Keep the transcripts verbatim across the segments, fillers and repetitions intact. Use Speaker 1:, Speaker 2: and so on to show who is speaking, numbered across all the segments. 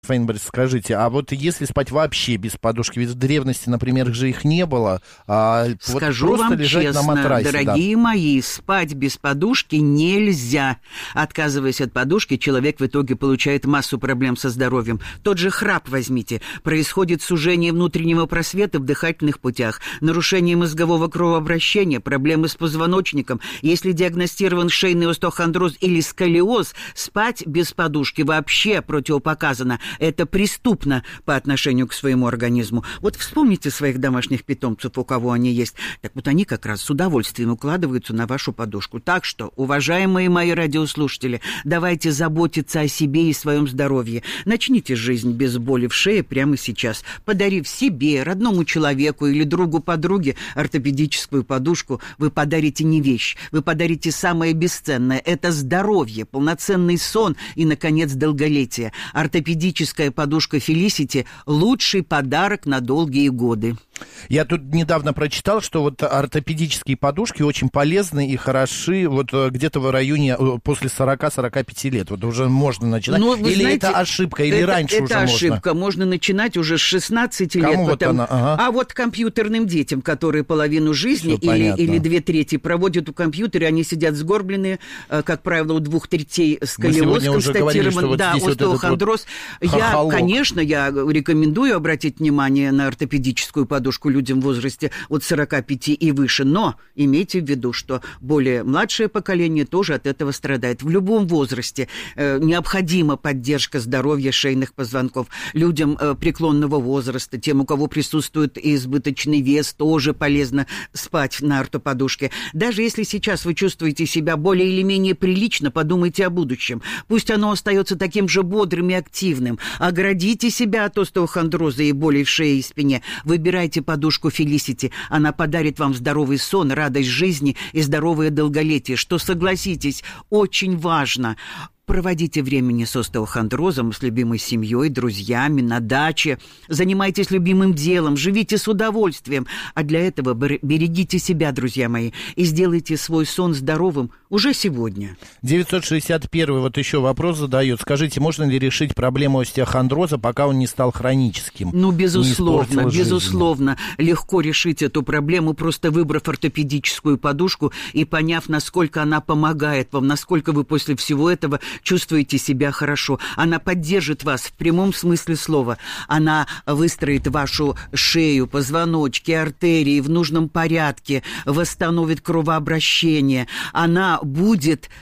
Speaker 1: Фаина Борисовна, скажите, а вот если спать вообще без подушки, ведь в древности, например, же их не было, а
Speaker 2: Скажу
Speaker 1: вот просто
Speaker 2: вам
Speaker 1: лежать
Speaker 2: честно,
Speaker 1: на матрасе,
Speaker 2: дорогие
Speaker 1: да.
Speaker 2: мои, спать без подушки нельзя. Отказываясь от подушки, человек в итоге получает массу проблем со здоровьем. Тот же храп возьмите. Происходит сужение внутреннего просвета в дыхательных путях, нарушение мозгового кровообращения, проблемы с позвоночником. Если диагностирован шейный остеохондроз или сколиоз, спать без подушки вообще противопоказано. Это преступно по отношению к своему организму. Вот вспомните своих домашних питомцев, у кого они есть. Так вот они как раз с удовольствием укладываются на вашу подушку. Так что, уважаемые мои радиослушатели, давайте заботиться о себе и своем здоровье. Начните жизнь без боли в шее прямо сейчас. Подарив себе, родному человеку или другу-подруге ортопедическую подушку, вы подарите не вещь, вы подарите самое бесценное. Это здоровье, полноценный сон и, наконец, долголетие. Ортопедическая подушка Felicity – лучший подарок на долгие годы.
Speaker 1: Я тут недавно прочитал, что вот ортопедические подушки очень полезны и хороши вот где-то в районе после сорока-сорока пяти лет. Вот уже можно начинать.
Speaker 2: Но,
Speaker 1: или
Speaker 2: знаете,
Speaker 1: это ошибка, или
Speaker 2: это,
Speaker 1: раньше
Speaker 2: это
Speaker 1: уже
Speaker 2: ошибка.
Speaker 1: можно?
Speaker 2: Можно начинать уже с шестнадцати лет.
Speaker 1: Кому
Speaker 2: Потому...
Speaker 1: вот она? Ага.
Speaker 2: А вот компьютерным детям, которые половину жизни или, или две трети проводят у компьютера, они сидят сгорбленные, как правило, у двух третей сколиоз констатирован,
Speaker 1: вот
Speaker 2: да, остеохондроз. Вот я,
Speaker 1: хохолок.
Speaker 2: Конечно, я рекомендую обратить внимание на ортопедическую подушку людям в возрасте от сорока пяти и выше, но имейте в виду, что более младшее поколение тоже от этого страдает. В любом возрасте э, необходима поддержка здоровья шейных позвонков. Людям э, преклонного возраста, тем, у кого присутствует избыточный вес, тоже полезно спать на ортоподушке. Даже если сейчас вы чувствуете себя более или менее прилично, подумайте о будущем. Пусть оно остается таким же бодрым и активным. Оградите себя от остеохондроза и боли в шее и спине. Выбирайте подушку Felicity. Она подарит вам здоровый сон, радость жизни и здоровое долголетие, что, согласитесь, очень важно. Проводите времени с остеохондрозом, с любимой семьей, друзьями, на даче. Занимайтесь любимым делом, живите с удовольствием. А для этого берегите себя, друзья мои, и сделайте свой сон здоровым уже сегодня.
Speaker 1: девятьсот шестьдесят первый вот еще вопрос задает. Скажите, можно ли решить проблему остеохондроза, пока он не стал хроническим?
Speaker 2: Ну, безусловно, безусловно. Легко решить эту проблему, просто выбрав ортопедическую подушку и поняв, насколько она помогает вам, насколько вы после всего этого чувствуете себя хорошо. Она поддержит вас в прямом смысле слова. Она выстроит вашу шею, позвоночки, артерии в нужном порядке, восстановит кровообращение. Она будет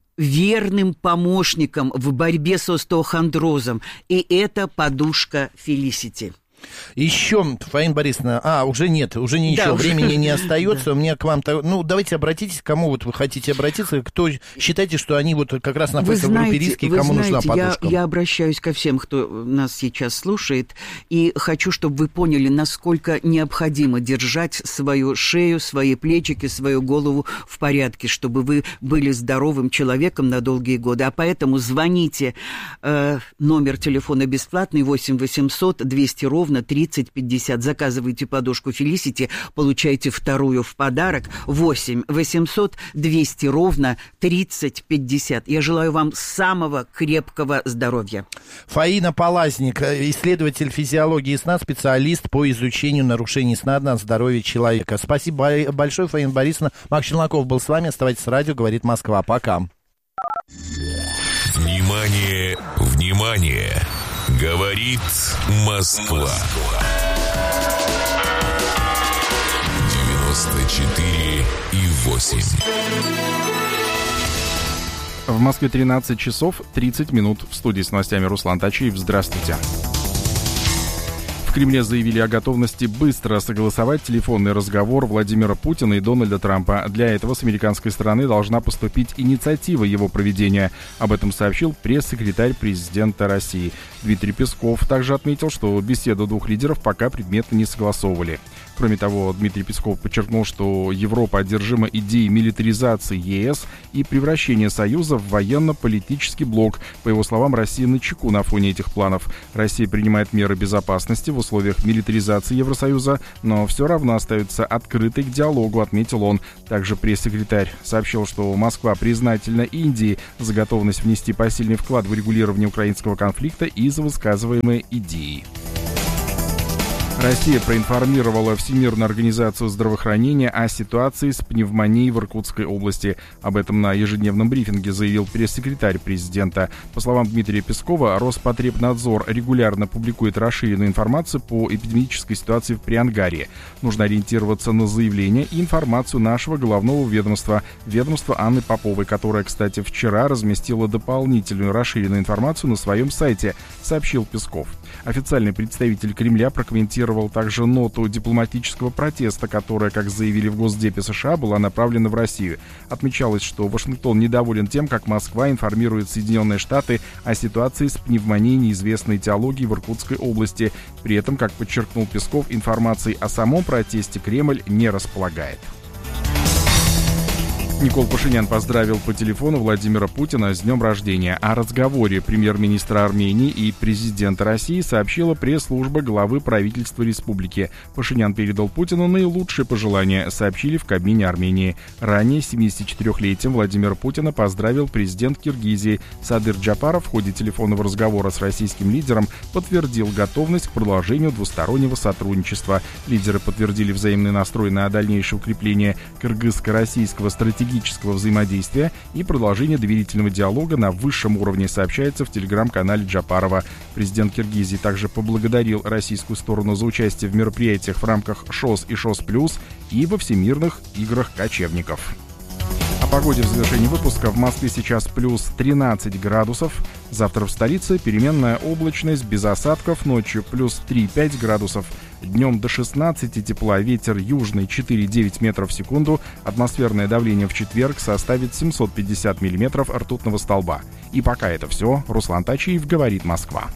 Speaker 2: верным помощником в борьбе с остеохондрозом. И это подушка Felicity.
Speaker 1: Еще, Фаина Борисовна, а, уже нет, уже не еще, да, времени не остается, у меня к вам, ну, давайте обратитесь, к кому вот вы хотите обратиться, кто считаете, что они вот как раз находятся в группе риска, и кому
Speaker 2: знаете,
Speaker 1: нужна подушка?
Speaker 2: Я, я обращаюсь ко всем, кто нас сейчас слушает, и хочу, чтобы вы поняли, насколько необходимо держать свою шею, свои плечики, свою голову в порядке, чтобы вы были здоровым человеком на долгие годы. А поэтому звоните, э, номер телефона бесплатный, восемь восемьсот двести ровно тридцать пятьдесят. Заказывайте подушку Felicity, получайте вторую в подарок. восемь восемьсот двести ровно тридцать пятьдесят. Я желаю вам самого крепкого здоровья.
Speaker 1: Фаина Полазник, исследователь физиологии сна, специалист по изучению нарушений сна на здоровье человека. Спасибо большое, Фаина Борисовна. Макс Челноков был с вами. Оставайтесь с радио, говорит Москва. Пока.
Speaker 3: Внимание, внимание! Говорит Москва. девяносто четыре и восемь.
Speaker 4: В Москве тринадцать часов тридцать минут. В студии с новостями Руслан Тачиев. Здравствуйте. В Кремле заявили о готовности быстро согласовать телефонный разговор Владимира Путина и Дональда Трампа. Для этого с американской стороны должна поступить инициатива его проведения. Об этом сообщил пресс-секретарь президента России. Дмитрий Песков также отметил, что беседу двух лидеров пока предметно не согласовывали. Кроме того, Дмитрий Песков подчеркнул, что Европа одержима идеей милитаризации ЕС и превращения Союза в военно-политический блок. По его словам, Россия начеку на фоне этих планов. Россия принимает меры безопасности в условиях милитаризации Евросоюза, но все равно остается открытой к диалогу, отметил он. Также пресс-секретарь сообщил, что Москва признательна Индии за готовность внести посильный вклад в регулирование украинского конфликта и за высказываемые идеи. Россия проинформировала Всемирную организацию здравоохранения о ситуации с пневмонией в Иркутской области. Об этом на ежедневном брифинге заявил пресс-секретарь президента. По словам Дмитрия Пескова, Роспотребнадзор регулярно публикует расширенную информацию по эпидемической ситуации в Приангарье. Нужно ориентироваться на заявления и информацию нашего главного ведомства, ведомства Анны Поповой, которая, кстати, вчера разместила дополнительную расширенную информацию на своем сайте, сообщил Песков. Официальный представитель Кремля прокомментировал также ноту дипломатического протеста, которая, как заявили в Госдепе США, была направлена в Россию. Отмечалось, что Вашингтон недоволен тем, как Москва информирует Соединенные Штаты о ситуации с пневмонией неизвестной этиологии в Иркутской области. При этом, как подчеркнул Песков, информацией о самом протесте Кремль не располагает. Никол Пашинян поздравил по телефону Владимира Путина с днем рождения. О разговоре премьер-министра Армении и президента России сообщила пресс-служба главы правительства республики. Пашинян передал Путину наилучшие пожелания, сообщили в Кабмине Армении. Ранее семидесятичетырёхлетием Владимира Путина поздравил президент Киргизии. Садыр Джапаров в ходе телефонного разговора с российским лидером подтвердил готовность к продолжению двустороннего сотрудничества. Лидеры подтвердили взаимный настрой на дальнейшее укрепление кыргызско-российского стратегического взаимодействия и продолжение доверительного диалога на высшем уровне, сообщается в телеграм-канале Джапарова. Президент Киргизии также поблагодарил российскую сторону за участие в мероприятиях в рамках ШОС и ШОС Плюс и во всемирных играх кочевников. О погоде в завершении выпуска. В Москве сейчас плюс тринадцать градусов. Завтра в столице переменная облачность, без осадков. Ночью плюс три-пять градусов. Днем до шестнадцати тепла. Ветер южный четыре-девять метров в секунду. Атмосферное давление в четверг составит семьсот пятьдесят миллиметров ртутного столба. И пока это все. Руслан Тачиев, говорит Москва.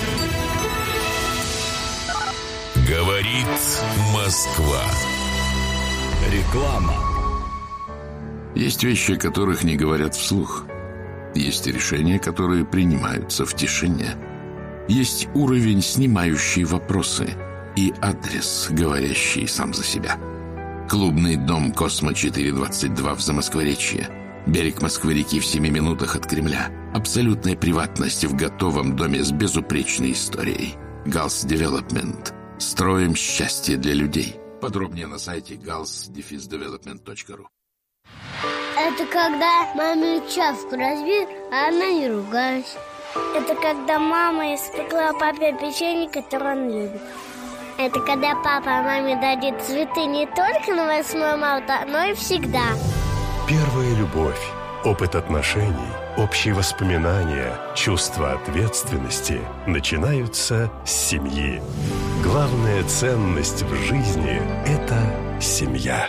Speaker 3: Говорит Москва.
Speaker 5: Реклама.
Speaker 6: Есть вещи, о которых не говорят вслух. Есть решения, которые принимаются в тишине. Есть уровень, снимающий вопросы, и адрес, говорящий сам за себя. Клубный дом «Космо четыре двадцать два» в Замоскворечье. Берег Москвы-реки в семи минутах от Кремля. Абсолютная приватность в готовом доме с безупречной историей. Галс Девелопмент. Строим счастье для людей. Подробнее на сайте галс девелопмент точка ру.
Speaker 7: Это когда маме чашку разбил, а она не ругалась. Это когда мама испекла папе печенье, которое он любит. Это когда папа маме дарит цветы не только на восьмое марта, но и всегда.
Speaker 5: Первая любовь, опыт отношений, общие воспоминания, чувство ответственности начинаются с семьи. Главная ценность в жизни – это семья.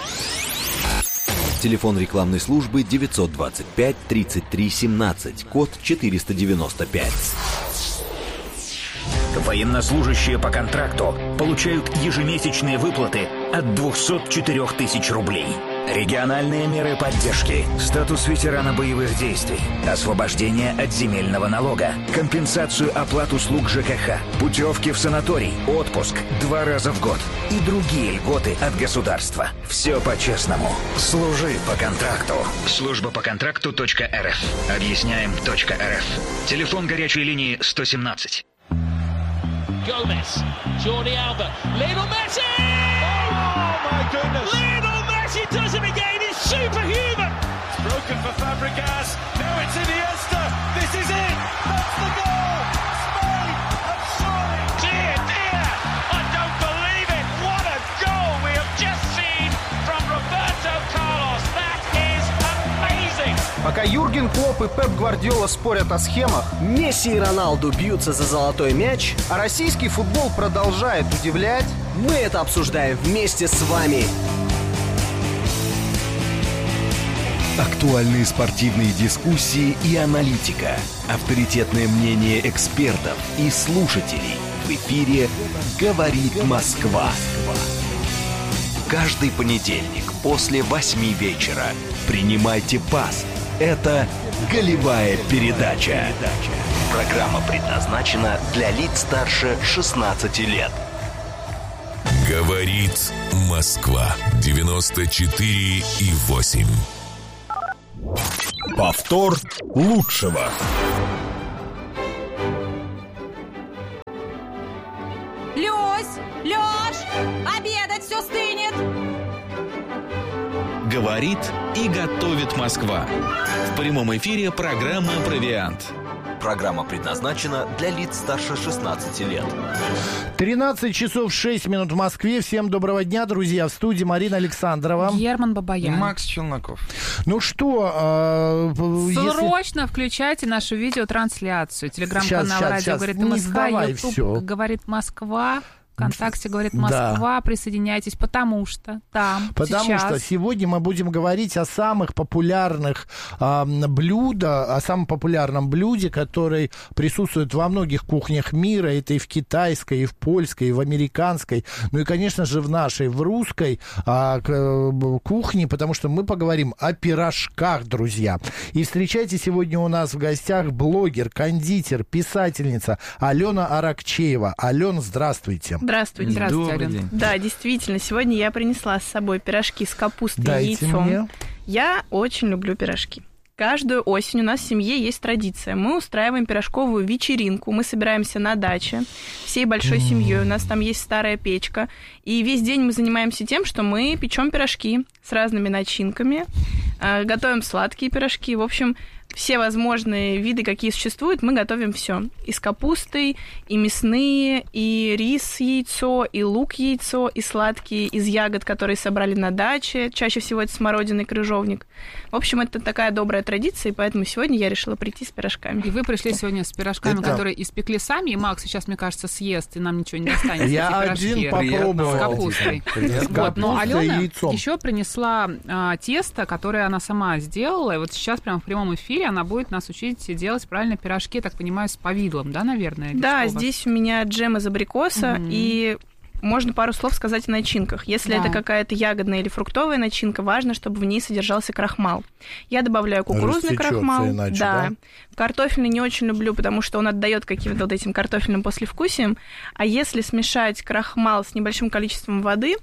Speaker 8: Телефон рекламной службы девятьсот двадцать пять тридцать три семнадцать, код четыреста девяносто пять.
Speaker 9: Военнослужащие по контракту получают ежемесячные выплаты от двухсот четырёх тысяч рублей. Региональные меры поддержки, статус ветерана боевых действий, освобождение от земельного налога, компенсацию оплат услуг ЖКХ, путевки в санаторий, отпуск два раза в год и другие льготы от государства. Все по-честному. Служи по контракту. Служба по контракту точка эр эф. Объясняем точка эр эф. Телефон горячей линии сто семнадцать.
Speaker 10: Gomez, Jordi Alba, Lionel Messi! Oh my goodness! Lionel Messi does it again, he's superhuman! It's broken for Fabregas, now it's Iniesta, this is it! That's the goal! Spain have scored! Dear, dear, I don't believe it! What a goal we have just seen from Roberto Carlos! That is amazing!
Speaker 11: Пока Юрген Клопп и Пеп Гвардиола спорят о схемах,
Speaker 12: Месси и Роналду бьются за золотой мяч,
Speaker 11: а российский футбол продолжает удивлять,
Speaker 12: мы это обсуждаем вместе с вами.
Speaker 8: Актуальные спортивные дискуссии и аналитика. Авторитетное мнение экспертов и слушателей. В эфире «Говорит Москва». Каждый понедельник после восьми вечера. Принимайте пас. Это «Голевая передача». Программа предназначена для лиц старше шестнадцати лет.
Speaker 3: Говорит Москва. девяносто четыре и восемь.
Speaker 8: Повтор лучшего.
Speaker 13: Люсь! Лёш! Обедать все стынет!
Speaker 14: Говорит и готовит Москва. В прямом эфире программа «Провиант».
Speaker 8: Программа предназначена для лиц старше шестнадцати лет.
Speaker 1: тринадцать часов шесть минут в Москве. Всем доброго дня, друзья. В студии Марина Александрова.
Speaker 15: Герман Бабаян.
Speaker 4: И Макс Челноков.
Speaker 1: Ну что, э,
Speaker 15: срочно если... включайте нашу видеотрансляцию. Телеграм-канал «Радио говорит Москва», Ютуб говорит Москва. ВКонтакте говорит Москва, да. Присоединяйтесь, потому что там
Speaker 1: Потому
Speaker 15: сейчас...
Speaker 1: что сегодня мы будем говорить о самых популярных э, блюдах, о самом популярном блюде, который присутствует во многих кухнях мира. Это и в китайской, и в польской, и в американской, ну и, конечно же, в нашей, в русской э, кухне, потому что мы поговорим о пирожках, друзья. И встречайте сегодня у нас в гостях блогер, кондитер, писательница Алена Аракчеева. Алена, здравствуйте.
Speaker 16: Здравствуйте.
Speaker 15: Здравствуйте, Алена.
Speaker 16: Да, действительно, сегодня я принесла с собой пирожки с капустой
Speaker 1: Дайте
Speaker 16: и яйцом.
Speaker 1: Мне.
Speaker 16: Я очень люблю пирожки. Каждую осень у нас в семье есть традиция. Мы устраиваем пирожковую вечеринку. Мы собираемся на даче всей большой mm. семьей. У нас там есть старая печка. И весь день мы занимаемся тем, что мы печем пирожки с разными начинками, готовим сладкие пирожки. В общем, все возможные виды, какие существуют, мы готовим все. И с капустой, и мясные, и рис, яйцо, и лук, яйцо, и сладкие из ягод, которые собрали на даче. Чаще всего это смородина и крыжовник. В общем, это такая добрая традиция, и поэтому сегодня я решила прийти с пирожками.
Speaker 15: И вы пришли сегодня с пирожками, это... которые испекли сами, и Макс сейчас, мне кажется, съест, и нам ничего не достанется.
Speaker 1: Я один попробовал.
Speaker 15: С капустой. Вот, но Алена еще принесла а, тесто, которое она сама сделала, и вот сейчас прямо в прямом эфире она будет нас учить делать правильно пирожки, так понимаю, с повидлом, да, наверное?
Speaker 16: Да, здесь у меня джем из абрикоса, mm-hmm. и можно пару слов сказать о начинках. Если да. это какая-то ягодная или фруктовая начинка, важно, чтобы в ней содержался крахмал. Я добавляю кукурузный крахмал.
Speaker 1: Иначе,
Speaker 16: да.
Speaker 1: да.
Speaker 16: Картофельный не очень люблю, потому что он отдает каким-то вот этим картофельным послевкусием. А если смешать крахмал с небольшим количеством воды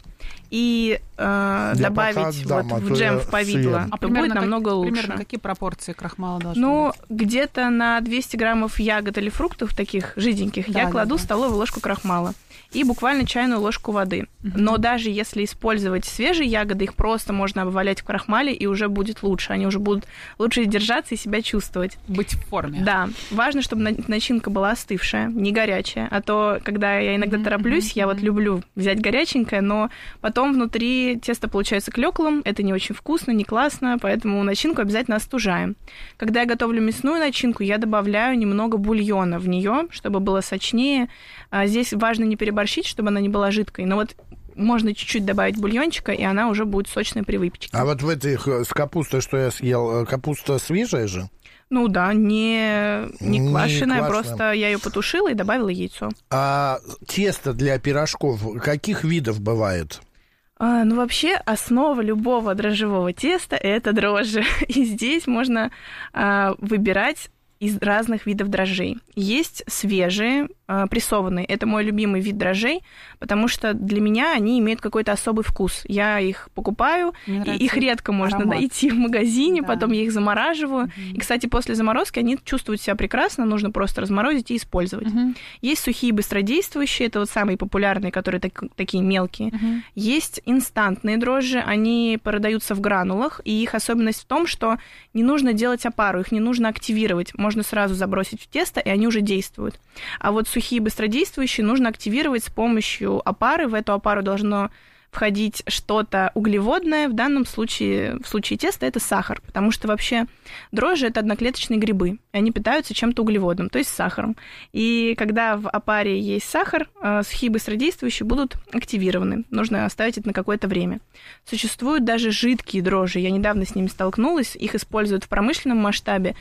Speaker 16: и э, добавить
Speaker 1: пока
Speaker 16: вот в джем в повидло,
Speaker 15: а
Speaker 16: то будет намного
Speaker 15: как,
Speaker 16: лучше.
Speaker 15: Примерно какие пропорции крахмала должны
Speaker 16: ну,
Speaker 15: быть?
Speaker 16: Ну, где-то на двести граммов ягод или фруктов таких жиденьких да, я да, кладу да. столовую ложку крахмала и буквально чайную ложку воды. Uh-huh. Но даже если использовать свежие ягоды, их просто можно обвалять в крахмале, и уже будет лучше. Они уже будут лучше держаться и себя чувствовать.
Speaker 15: Быть в форме.
Speaker 16: Да. Важно, чтобы начинка была остывшая, не горячая. А то, когда я иногда uh-huh. тороплюсь, uh-huh. я вот люблю взять горяченькое, но потом внутри тесто получается клёклым, это не очень вкусно, не классно, поэтому начинку обязательно остужаем. Когда я готовлю мясную начинку, я добавляю немного бульона в нее, чтобы было сочнее. А здесь важно не переборщить, чтобы она не была жидкой, но вот можно чуть-чуть добавить бульончика, и она уже будет сочной при выпечке.
Speaker 1: А вот в этих с капустой, что я съел, капуста свежая же?
Speaker 16: Ну да, не, не, не квашеная,
Speaker 1: квашеная,
Speaker 16: просто я ее потушила и добавила яйцо.
Speaker 1: А тесто для пирожков каких видов бывает?
Speaker 16: А, ну, вообще, основа любого дрожжевого теста – это дрожжи. И здесь можно а, выбирать из разных видов дрожжей. Есть свежие, э, прессованные. Это мой любимый вид дрожжей, потому что для меня они имеют какой-то особый вкус. Я их покупаю, и их редко можно аромат. найти в магазине, да. потом я их замораживаю. Mm-hmm. И, кстати, после заморозки они чувствуют себя прекрасно, нужно просто разморозить и использовать. Mm-hmm. Есть сухие быстродействующие, это вот самые популярные, которые так, такие мелкие. Mm-hmm. Есть инстантные дрожжи, они продаются в гранулах, и их особенность в том, что не нужно делать опару, их не нужно активировать. Можно сразу забросить в тесто, и они уже действуют. А вот сухие быстродействующие нужно активировать с помощью опары. В эту опару должно входить что-то углеводное. В данном случае, в случае теста, это сахар, потому что вообще дрожжи – это одноклеточные грибы, и они питаются чем-то углеводным, то есть сахаром. И когда в опаре есть сахар, сухие быстродействующие будут активированы. Нужно оставить это на какое-то время. Существуют даже жидкие дрожжи. Я недавно с ними столкнулась. Их используют в промышленном масштабе,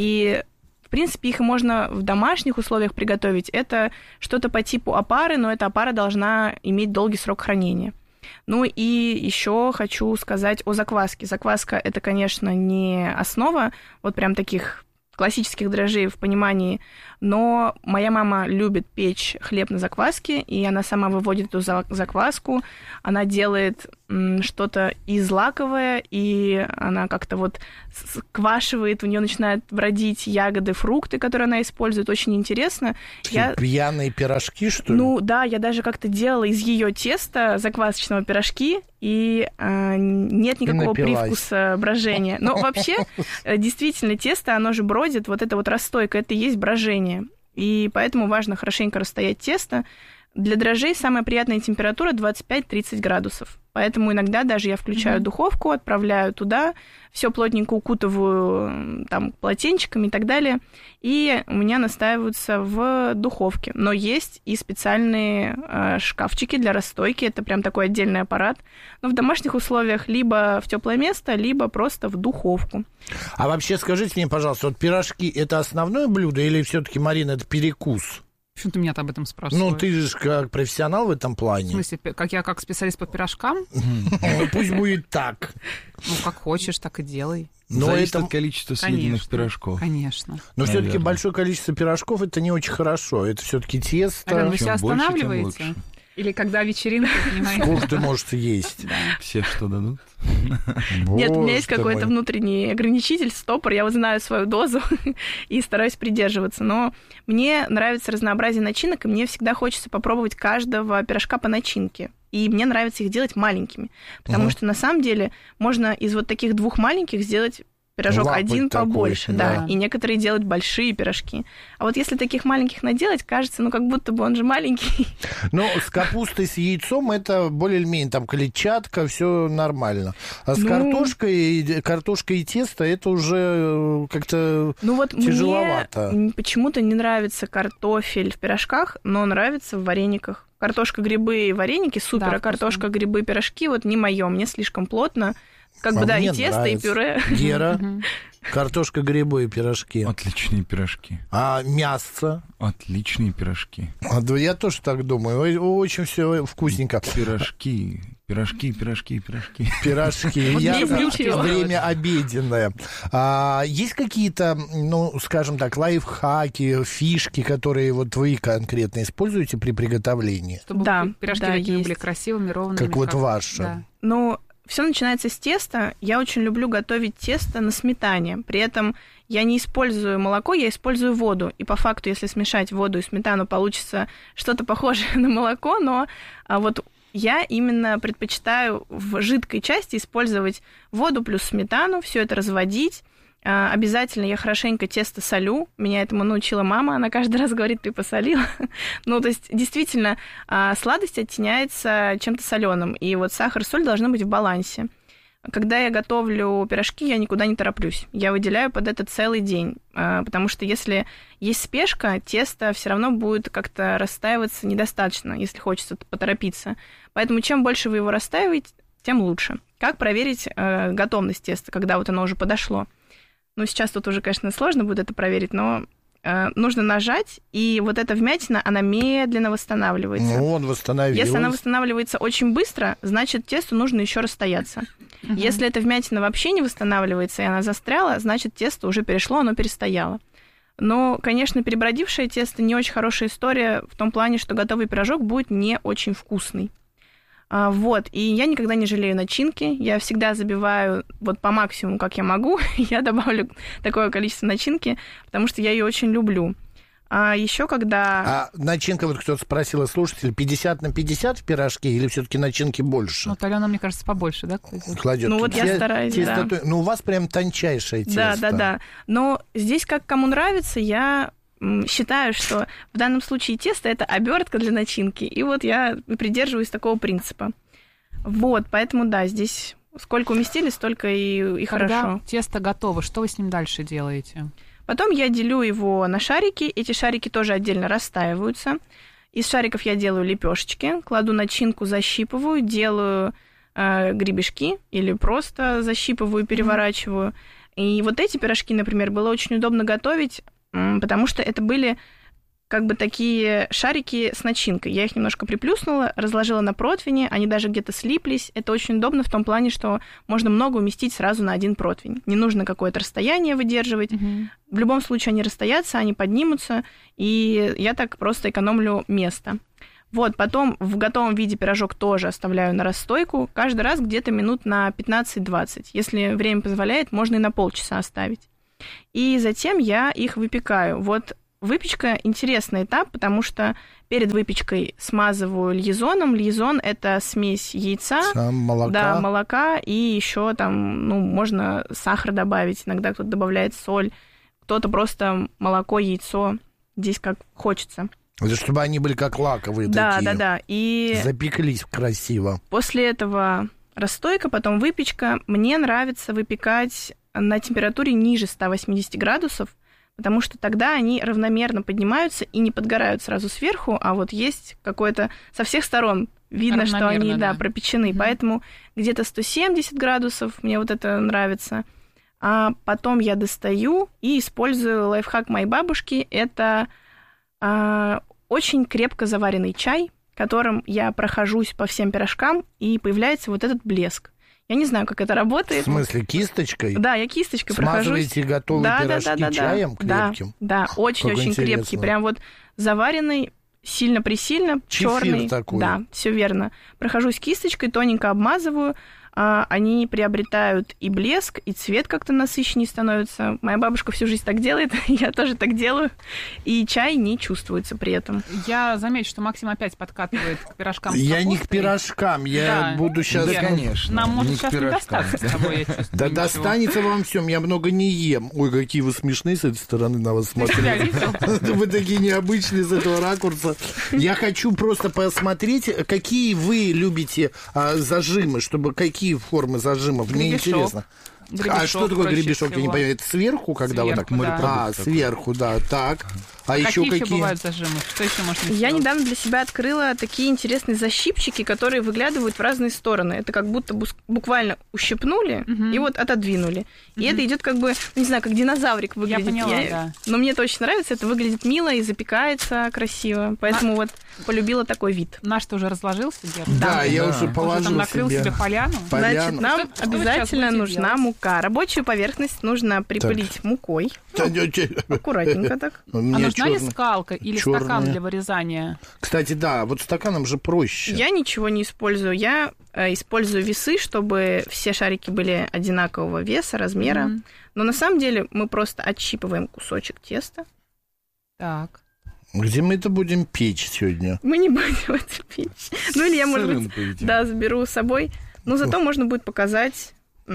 Speaker 16: и в принципе, их можно в домашних условиях приготовить. Это что-то по типу опары, но эта опара должна иметь долгий срок хранения. Ну и еще хочу сказать о закваске. Закваска – это, конечно, не основа вот прям таких классических дрожжей в понимании Но моя мама любит печь хлеб на закваске, и она сама выводит эту закваску, она делает что-то и злаковое, и она как-то вот сквашивает, у нее начинают бродить ягоды, фрукты, которые она использует, очень интересно.
Speaker 1: Я... Пьяные пирожки, что ли?
Speaker 16: Ну да, я даже как-то делала из ее теста заквасочного пирожки, и э, нет никакого привкуса брожения. Но вообще, действительно, тесто, оно же бродит, вот это вот расстойка, это и есть брожение. И поэтому важно хорошенько расстоять тесто. Для дрожжей самая приятная температура двадцать пять-тридцать градусов. Поэтому иногда даже я включаю mm-hmm. духовку, отправляю туда, все плотненько укутываю там полотенчиками и так далее, и у меня настаиваются в духовке. Но есть и специальные э, шкафчики для расстойки, это прям такой отдельный аппарат. Но в домашних условиях либо в теплое место, либо просто в духовку.
Speaker 1: А вообще скажите мне, пожалуйста, вот пирожки – это основное блюдо или все-таки, Марина, это перекус?
Speaker 15: Почему ты меня-то об этом спрашиваешь?
Speaker 1: Ну, ты же как профессионал в этом плане.
Speaker 15: В смысле, как я как специалист по пирожкам?
Speaker 1: Ну, пусть будет так.
Speaker 15: Ну, как хочешь, так и делай.
Speaker 4: Но зависит это... от количества съеденных пирожков.
Speaker 15: Конечно.
Speaker 1: Но все-таки большое количество пирожков это не очень хорошо. Это все-таки тесто.
Speaker 15: Алена, вы себя останавливаете? Или когда вечеринка, понимаете?
Speaker 1: Сколько ты можешь есть?
Speaker 4: Все что дадут?
Speaker 16: Нет, у меня есть какой-то внутренний ограничитель, стопор. Я вот знаю свою дозу и стараюсь придерживаться. Но мне нравится разнообразие начинок, и мне всегда хочется попробовать каждого пирожка по начинке. И мне нравится их делать маленькими. Потому uh-huh. что на самом деле можно из вот таких двух маленьких сделать пирожок Лапоть один побольше, такой, да. да. И некоторые делают большие пирожки. А вот если таких маленьких наделать, кажется, ну, как будто бы он же маленький.
Speaker 1: Ну, с капустой, с яйцом это более-менее, там, клетчатка, все нормально. А с ну... картошкой, картошкой и тесто, это уже как-то ну, вот тяжеловато.
Speaker 16: Мне почему-то не нравится картофель в пирожках, но нравится в варениках. Картошка, грибы и вареники супер, да, а картошка, грибы, пирожки вот не моё, мне слишком плотно. Как а бы, да, и тесто, нравится. И пюре.
Speaker 1: Гера, картошка, грибы и пирожки.
Speaker 4: Отличные пирожки.
Speaker 1: А мясо?
Speaker 4: Отличные пирожки.
Speaker 1: А, да, я тоже так думаю. Очень все вкусненько.
Speaker 4: Пирожки, пирожки, пирожки, пирожки.
Speaker 1: Пирожки. Я время обеденное. А, есть какие-то, ну, скажем так, лайфхаки, фишки, которые вот вы конкретно используете при приготовлении?
Speaker 15: Чтобы
Speaker 16: да,
Speaker 15: пирожки
Speaker 16: да,
Speaker 15: такими
Speaker 16: есть.
Speaker 15: Были красивыми, ровными.
Speaker 1: Как вот ваши.
Speaker 16: Да. Ну, все начинается с теста. Я очень люблю готовить тесто на сметане. При этом я не использую молоко, я использую воду. И по факту, если смешать воду и сметану, получится что-то похожее на молоко, но а вот я именно предпочитаю в жидкой части использовать воду плюс сметану, все это разводить. Обязательно я хорошенько тесто солю. Меня этому научила мама. Она каждый раз говорит, ты посолила. Ну, то есть, действительно, сладость оттеняется чем-то соленым. И вот сахар и соль должны быть в балансе. Когда я готовлю пирожки, я никуда не тороплюсь. Я выделяю под это целый день. Потому что если есть спешка, тесто все равно будет как-то расстаиваться недостаточно, если хочется поторопиться. Поэтому чем больше вы его расстаиваете, тем лучше. Как проверить готовность теста, когда вот оно уже подошло? Ну, сейчас тут уже, конечно, сложно будет это проверить, но э, нужно нажать, и вот эта вмятина, она медленно восстанавливается.
Speaker 1: Ну, он восстановился.
Speaker 16: Если она восстанавливается очень быстро, значит, тесту нужно еще расстояться. Uh-huh. Если эта вмятина вообще не восстанавливается, и она застряла, значит, тесто уже перешло, оно перестояло. Но, конечно, перебродившее тесто не очень хорошая история в том плане, что готовый пирожок будет не очень вкусный. Вот, и я никогда не жалею начинки, я всегда забиваю вот по максимуму, как я могу, я добавлю такое количество начинки, потому что я ее очень люблю. А еще когда...
Speaker 1: А начинка, вот кто-то спросил, слушатель, пятьдесят на пятьдесят в пирожке или все-таки начинки больше?
Speaker 15: Ну, Алена, мне кажется, побольше, да, кладет?
Speaker 1: Кладет.
Speaker 16: Ну, вот я стараюсь,
Speaker 1: тесто,
Speaker 16: да.
Speaker 1: Ну, у вас прям тончайшее тесто.
Speaker 16: Да, да, да. Но здесь как кому нравится, я... считаю, что в данном случае тесто – это обертка для начинки, и вот я придерживаюсь такого принципа. Вот, поэтому, да, здесь сколько уместили, столько и, и
Speaker 15: Когда
Speaker 16: хорошо.
Speaker 15: Тесто готово, что вы с ним дальше делаете?
Speaker 16: Потом я делю его на шарики, эти шарики тоже отдельно расстаиваются. Из шариков я делаю лепешечки, кладу начинку, защипываю, делаю э, гребешки или просто защипываю, переворачиваю. И вот эти пирожки, например, было очень удобно готовить, потому что это были как бы такие шарики с начинкой. Я их немножко приплюснула, разложила на противне, они даже где-то слиплись. Это очень удобно в том плане, что можно много уместить сразу на один противень. Не нужно какое-то расстояние выдерживать. Mm-hmm. В любом случае они расстоятся, они поднимутся, и я так просто экономлю место. Вот, потом в готовом виде пирожок тоже оставляю на расстойку. Каждый раз где-то минут на пятнадцать-двадцать. Если время позволяет, можно и на полчаса оставить. И затем я их выпекаю. Вот выпечка – интересный этап, потому что перед выпечкой смазываю льезоном. Льезон – это смесь яйца,
Speaker 1: Сам молока.
Speaker 16: Да, молока, и еще там, ну, можно сахар добавить, иногда кто-то добавляет соль, кто-то просто молоко, яйцо, здесь как хочется.
Speaker 1: Это чтобы они были как лаковые
Speaker 16: да,
Speaker 1: такие.
Speaker 16: Да, да, да. И
Speaker 1: запеклись красиво.
Speaker 16: После этого расстойка, потом выпечка. Мне нравится выпекать на температуре ниже ста восьмидесяти градусов, потому что тогда они равномерно поднимаются и не подгорают сразу сверху, а вот есть какое-то со всех сторон видно, что они, да, да пропечены. Mm-hmm. Поэтому где-то сто семьдесят градусов, мне вот это нравится. А потом я достаю и использую лайфхак моей бабушки. Это а, очень крепко заваренный чай, которым я прохожусь по всем пирожкам, и появляется вот этот блеск. Я не знаю, как это работает.
Speaker 1: В смысле, кисточкой?
Speaker 16: Да, я кисточкой прохожусь.
Speaker 1: Смазываете готовые
Speaker 16: да,
Speaker 1: пирожки
Speaker 16: да, да,
Speaker 1: чаем
Speaker 16: да,
Speaker 1: крепким?
Speaker 16: Да, да, очень-очень крепкий. Прям вот заваренный, сильно-присильно, черный.
Speaker 1: Такой.
Speaker 16: Да, все верно. Прохожусь кисточкой, тоненько обмазываю. Они приобретают и блеск, и цвет как-то насыщеннее становится. Моя бабушка всю жизнь так делает, я тоже так делаю. И чай не чувствуется при этом.
Speaker 15: Я замечу, что Максим опять подкатывает к пирожкам.
Speaker 1: Я не к пирожкам, я
Speaker 15: да.
Speaker 1: буду сейчас...
Speaker 4: Да, конечно.
Speaker 15: Нам может
Speaker 4: не
Speaker 15: сейчас не достаться с тобой, я чувствую.
Speaker 1: Да ничего. Достанется вам всем, я много не ем. Ой, какие вы смешные с этой стороны на вас смотреть. Вы такие необычные с этого ракурса. Я хочу просто посмотреть, какие вы любите зажимы, чтобы какие формы зажимов. Мне интересно.
Speaker 15: Гребешок,
Speaker 1: а что такое гребешок?
Speaker 15: всего.
Speaker 1: Я не понимаю. Это сверху, когда
Speaker 15: сверху,
Speaker 1: вот так?
Speaker 15: Да.
Speaker 1: А, сверху, да. Так. А, а еще
Speaker 15: какие?
Speaker 1: какие
Speaker 15: еще бывают зажимы? Что еще можно
Speaker 16: Я недавно для себя открыла такие интересные защипчики, которые выглядывают в разные стороны. Это как будто буквально ущипнули uh-huh. и вот отодвинули. Uh-huh. И это идет как бы, не знаю, как динозаврик выглядит.
Speaker 15: Я поняла,
Speaker 16: Я...
Speaker 15: да.
Speaker 16: Но мне это очень нравится. Это выглядит мило и запекается красиво. Поэтому На... вот полюбила такой вид.
Speaker 15: Наш-то уже разложился, Гера?
Speaker 1: Да,
Speaker 15: да,
Speaker 1: я
Speaker 15: да.
Speaker 1: уже положил
Speaker 15: уже там накрыл
Speaker 1: себе,
Speaker 15: себе поляну.
Speaker 1: поляну.
Speaker 16: Значит, нам
Speaker 15: что,
Speaker 16: обязательно
Speaker 15: что
Speaker 16: нужна
Speaker 15: делать?
Speaker 16: мука. Рабочую поверхность нужно припылить так. мукой. Ну, аккуратненько так.
Speaker 15: А нужна ли скалка или черная. Стакан для вырезания?
Speaker 1: Кстати, да, вот стаканом же проще.
Speaker 16: Я ничего не использую. Я э, использую весы, чтобы все шарики были одинакового веса, размера. Mm-hmm. Но на самом деле мы просто отщипываем кусочек теста.
Speaker 15: Так.
Speaker 1: Где мы это будем печь сегодня?
Speaker 16: Мы не будем это печь. Ну или я, может быть, да, заберу с собой. Но зато можно будет показать...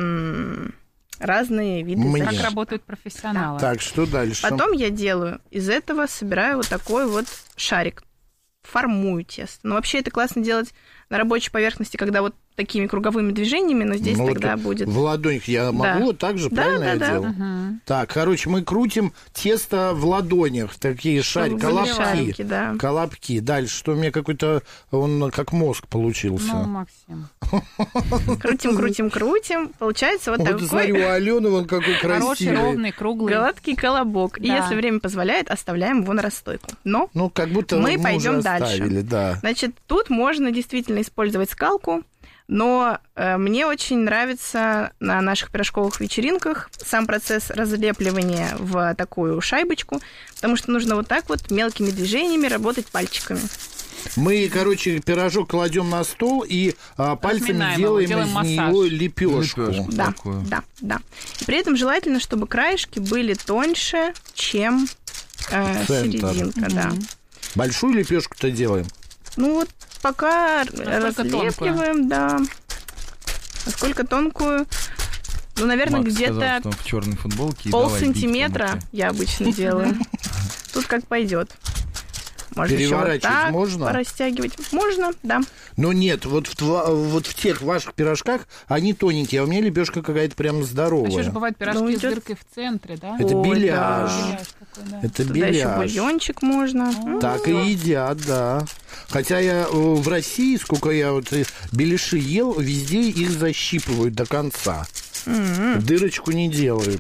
Speaker 16: М- разные виды.
Speaker 1: Мне.
Speaker 15: Как работают профессионалы.
Speaker 1: Так, что дальше?
Speaker 16: Потом я делаю из этого, собираю вот такой вот шарик. Формую тесто. Но вообще это классно делать на рабочей поверхности, когда вот такими круговыми движениями, но здесь ну, тогда
Speaker 1: вот
Speaker 16: будет...
Speaker 1: В ладонях я могу да. вот так же,
Speaker 16: да,
Speaker 1: правильно
Speaker 16: да,
Speaker 1: я
Speaker 16: да.
Speaker 1: делаю?
Speaker 15: Угу.
Speaker 1: Так, короче, мы крутим тесто в ладонях, такие шарики, колобки.
Speaker 16: Шарики, да.
Speaker 1: Колобки. Дальше, что у меня какой-то, он как мозг получился.
Speaker 15: Ну, Максим.
Speaker 16: Крутим, крутим, крутим. Получается вот, вот такой...
Speaker 1: Вот смотри, у Алены он какой красивый.
Speaker 15: Хороший, ровный, круглый.
Speaker 16: Гладкий колобок.
Speaker 15: Да.
Speaker 16: И если время позволяет, оставляем его на расстойку. Но
Speaker 1: ну, как будто
Speaker 16: мы,
Speaker 1: мы
Speaker 16: пойдем дальше.
Speaker 1: Оставили, да.
Speaker 16: Значит, тут можно действительно использовать скалку, но э, мне очень нравится на наших пирожковых вечеринках сам процесс разлепливания в такую шайбочку, потому что нужно вот так вот мелкими движениями работать пальчиками.
Speaker 1: Мы, короче, пирожок кладем на стол и а, пальцами делаем, делаем из массаж. Него лепешку.
Speaker 16: Да, такую. да, да. И при этом желательно, чтобы краешки были тоньше, чем э, серединка, mm-hmm. да.
Speaker 1: Большую лепешку-то делаем?
Speaker 16: Ну вот пока
Speaker 15: насколько
Speaker 16: разлепливаем,
Speaker 15: тонкую?
Speaker 16: Да. Насколько тонкую? Ну, наверное,
Speaker 4: Макс
Speaker 16: где-то
Speaker 4: сказал, что в черной футболке
Speaker 16: полсантиметра я обычно делаю. Тут как пойдет. Можно
Speaker 1: переворачивать
Speaker 16: еще вот так
Speaker 1: можно?
Speaker 16: Растягивать. Можно, да.
Speaker 1: Но нет, вот в, вот в тех ваших пирожках они тоненькие, а у меня лепешка какая-то прям здоровая.
Speaker 15: А еще же бывают пирожки
Speaker 16: ну,
Speaker 15: с дыркой в центре, да?
Speaker 1: Это
Speaker 16: Ой,
Speaker 1: беляш.
Speaker 16: Да.
Speaker 15: Беляш такой, да.
Speaker 1: Это
Speaker 16: Туда
Speaker 1: беляш.
Speaker 16: еще бульончик можно.
Speaker 1: О, так и едят, да. Хотя я в России, сколько я вот беляши ел, везде их защипывают до конца. Mm-hmm. Дырочку не делают.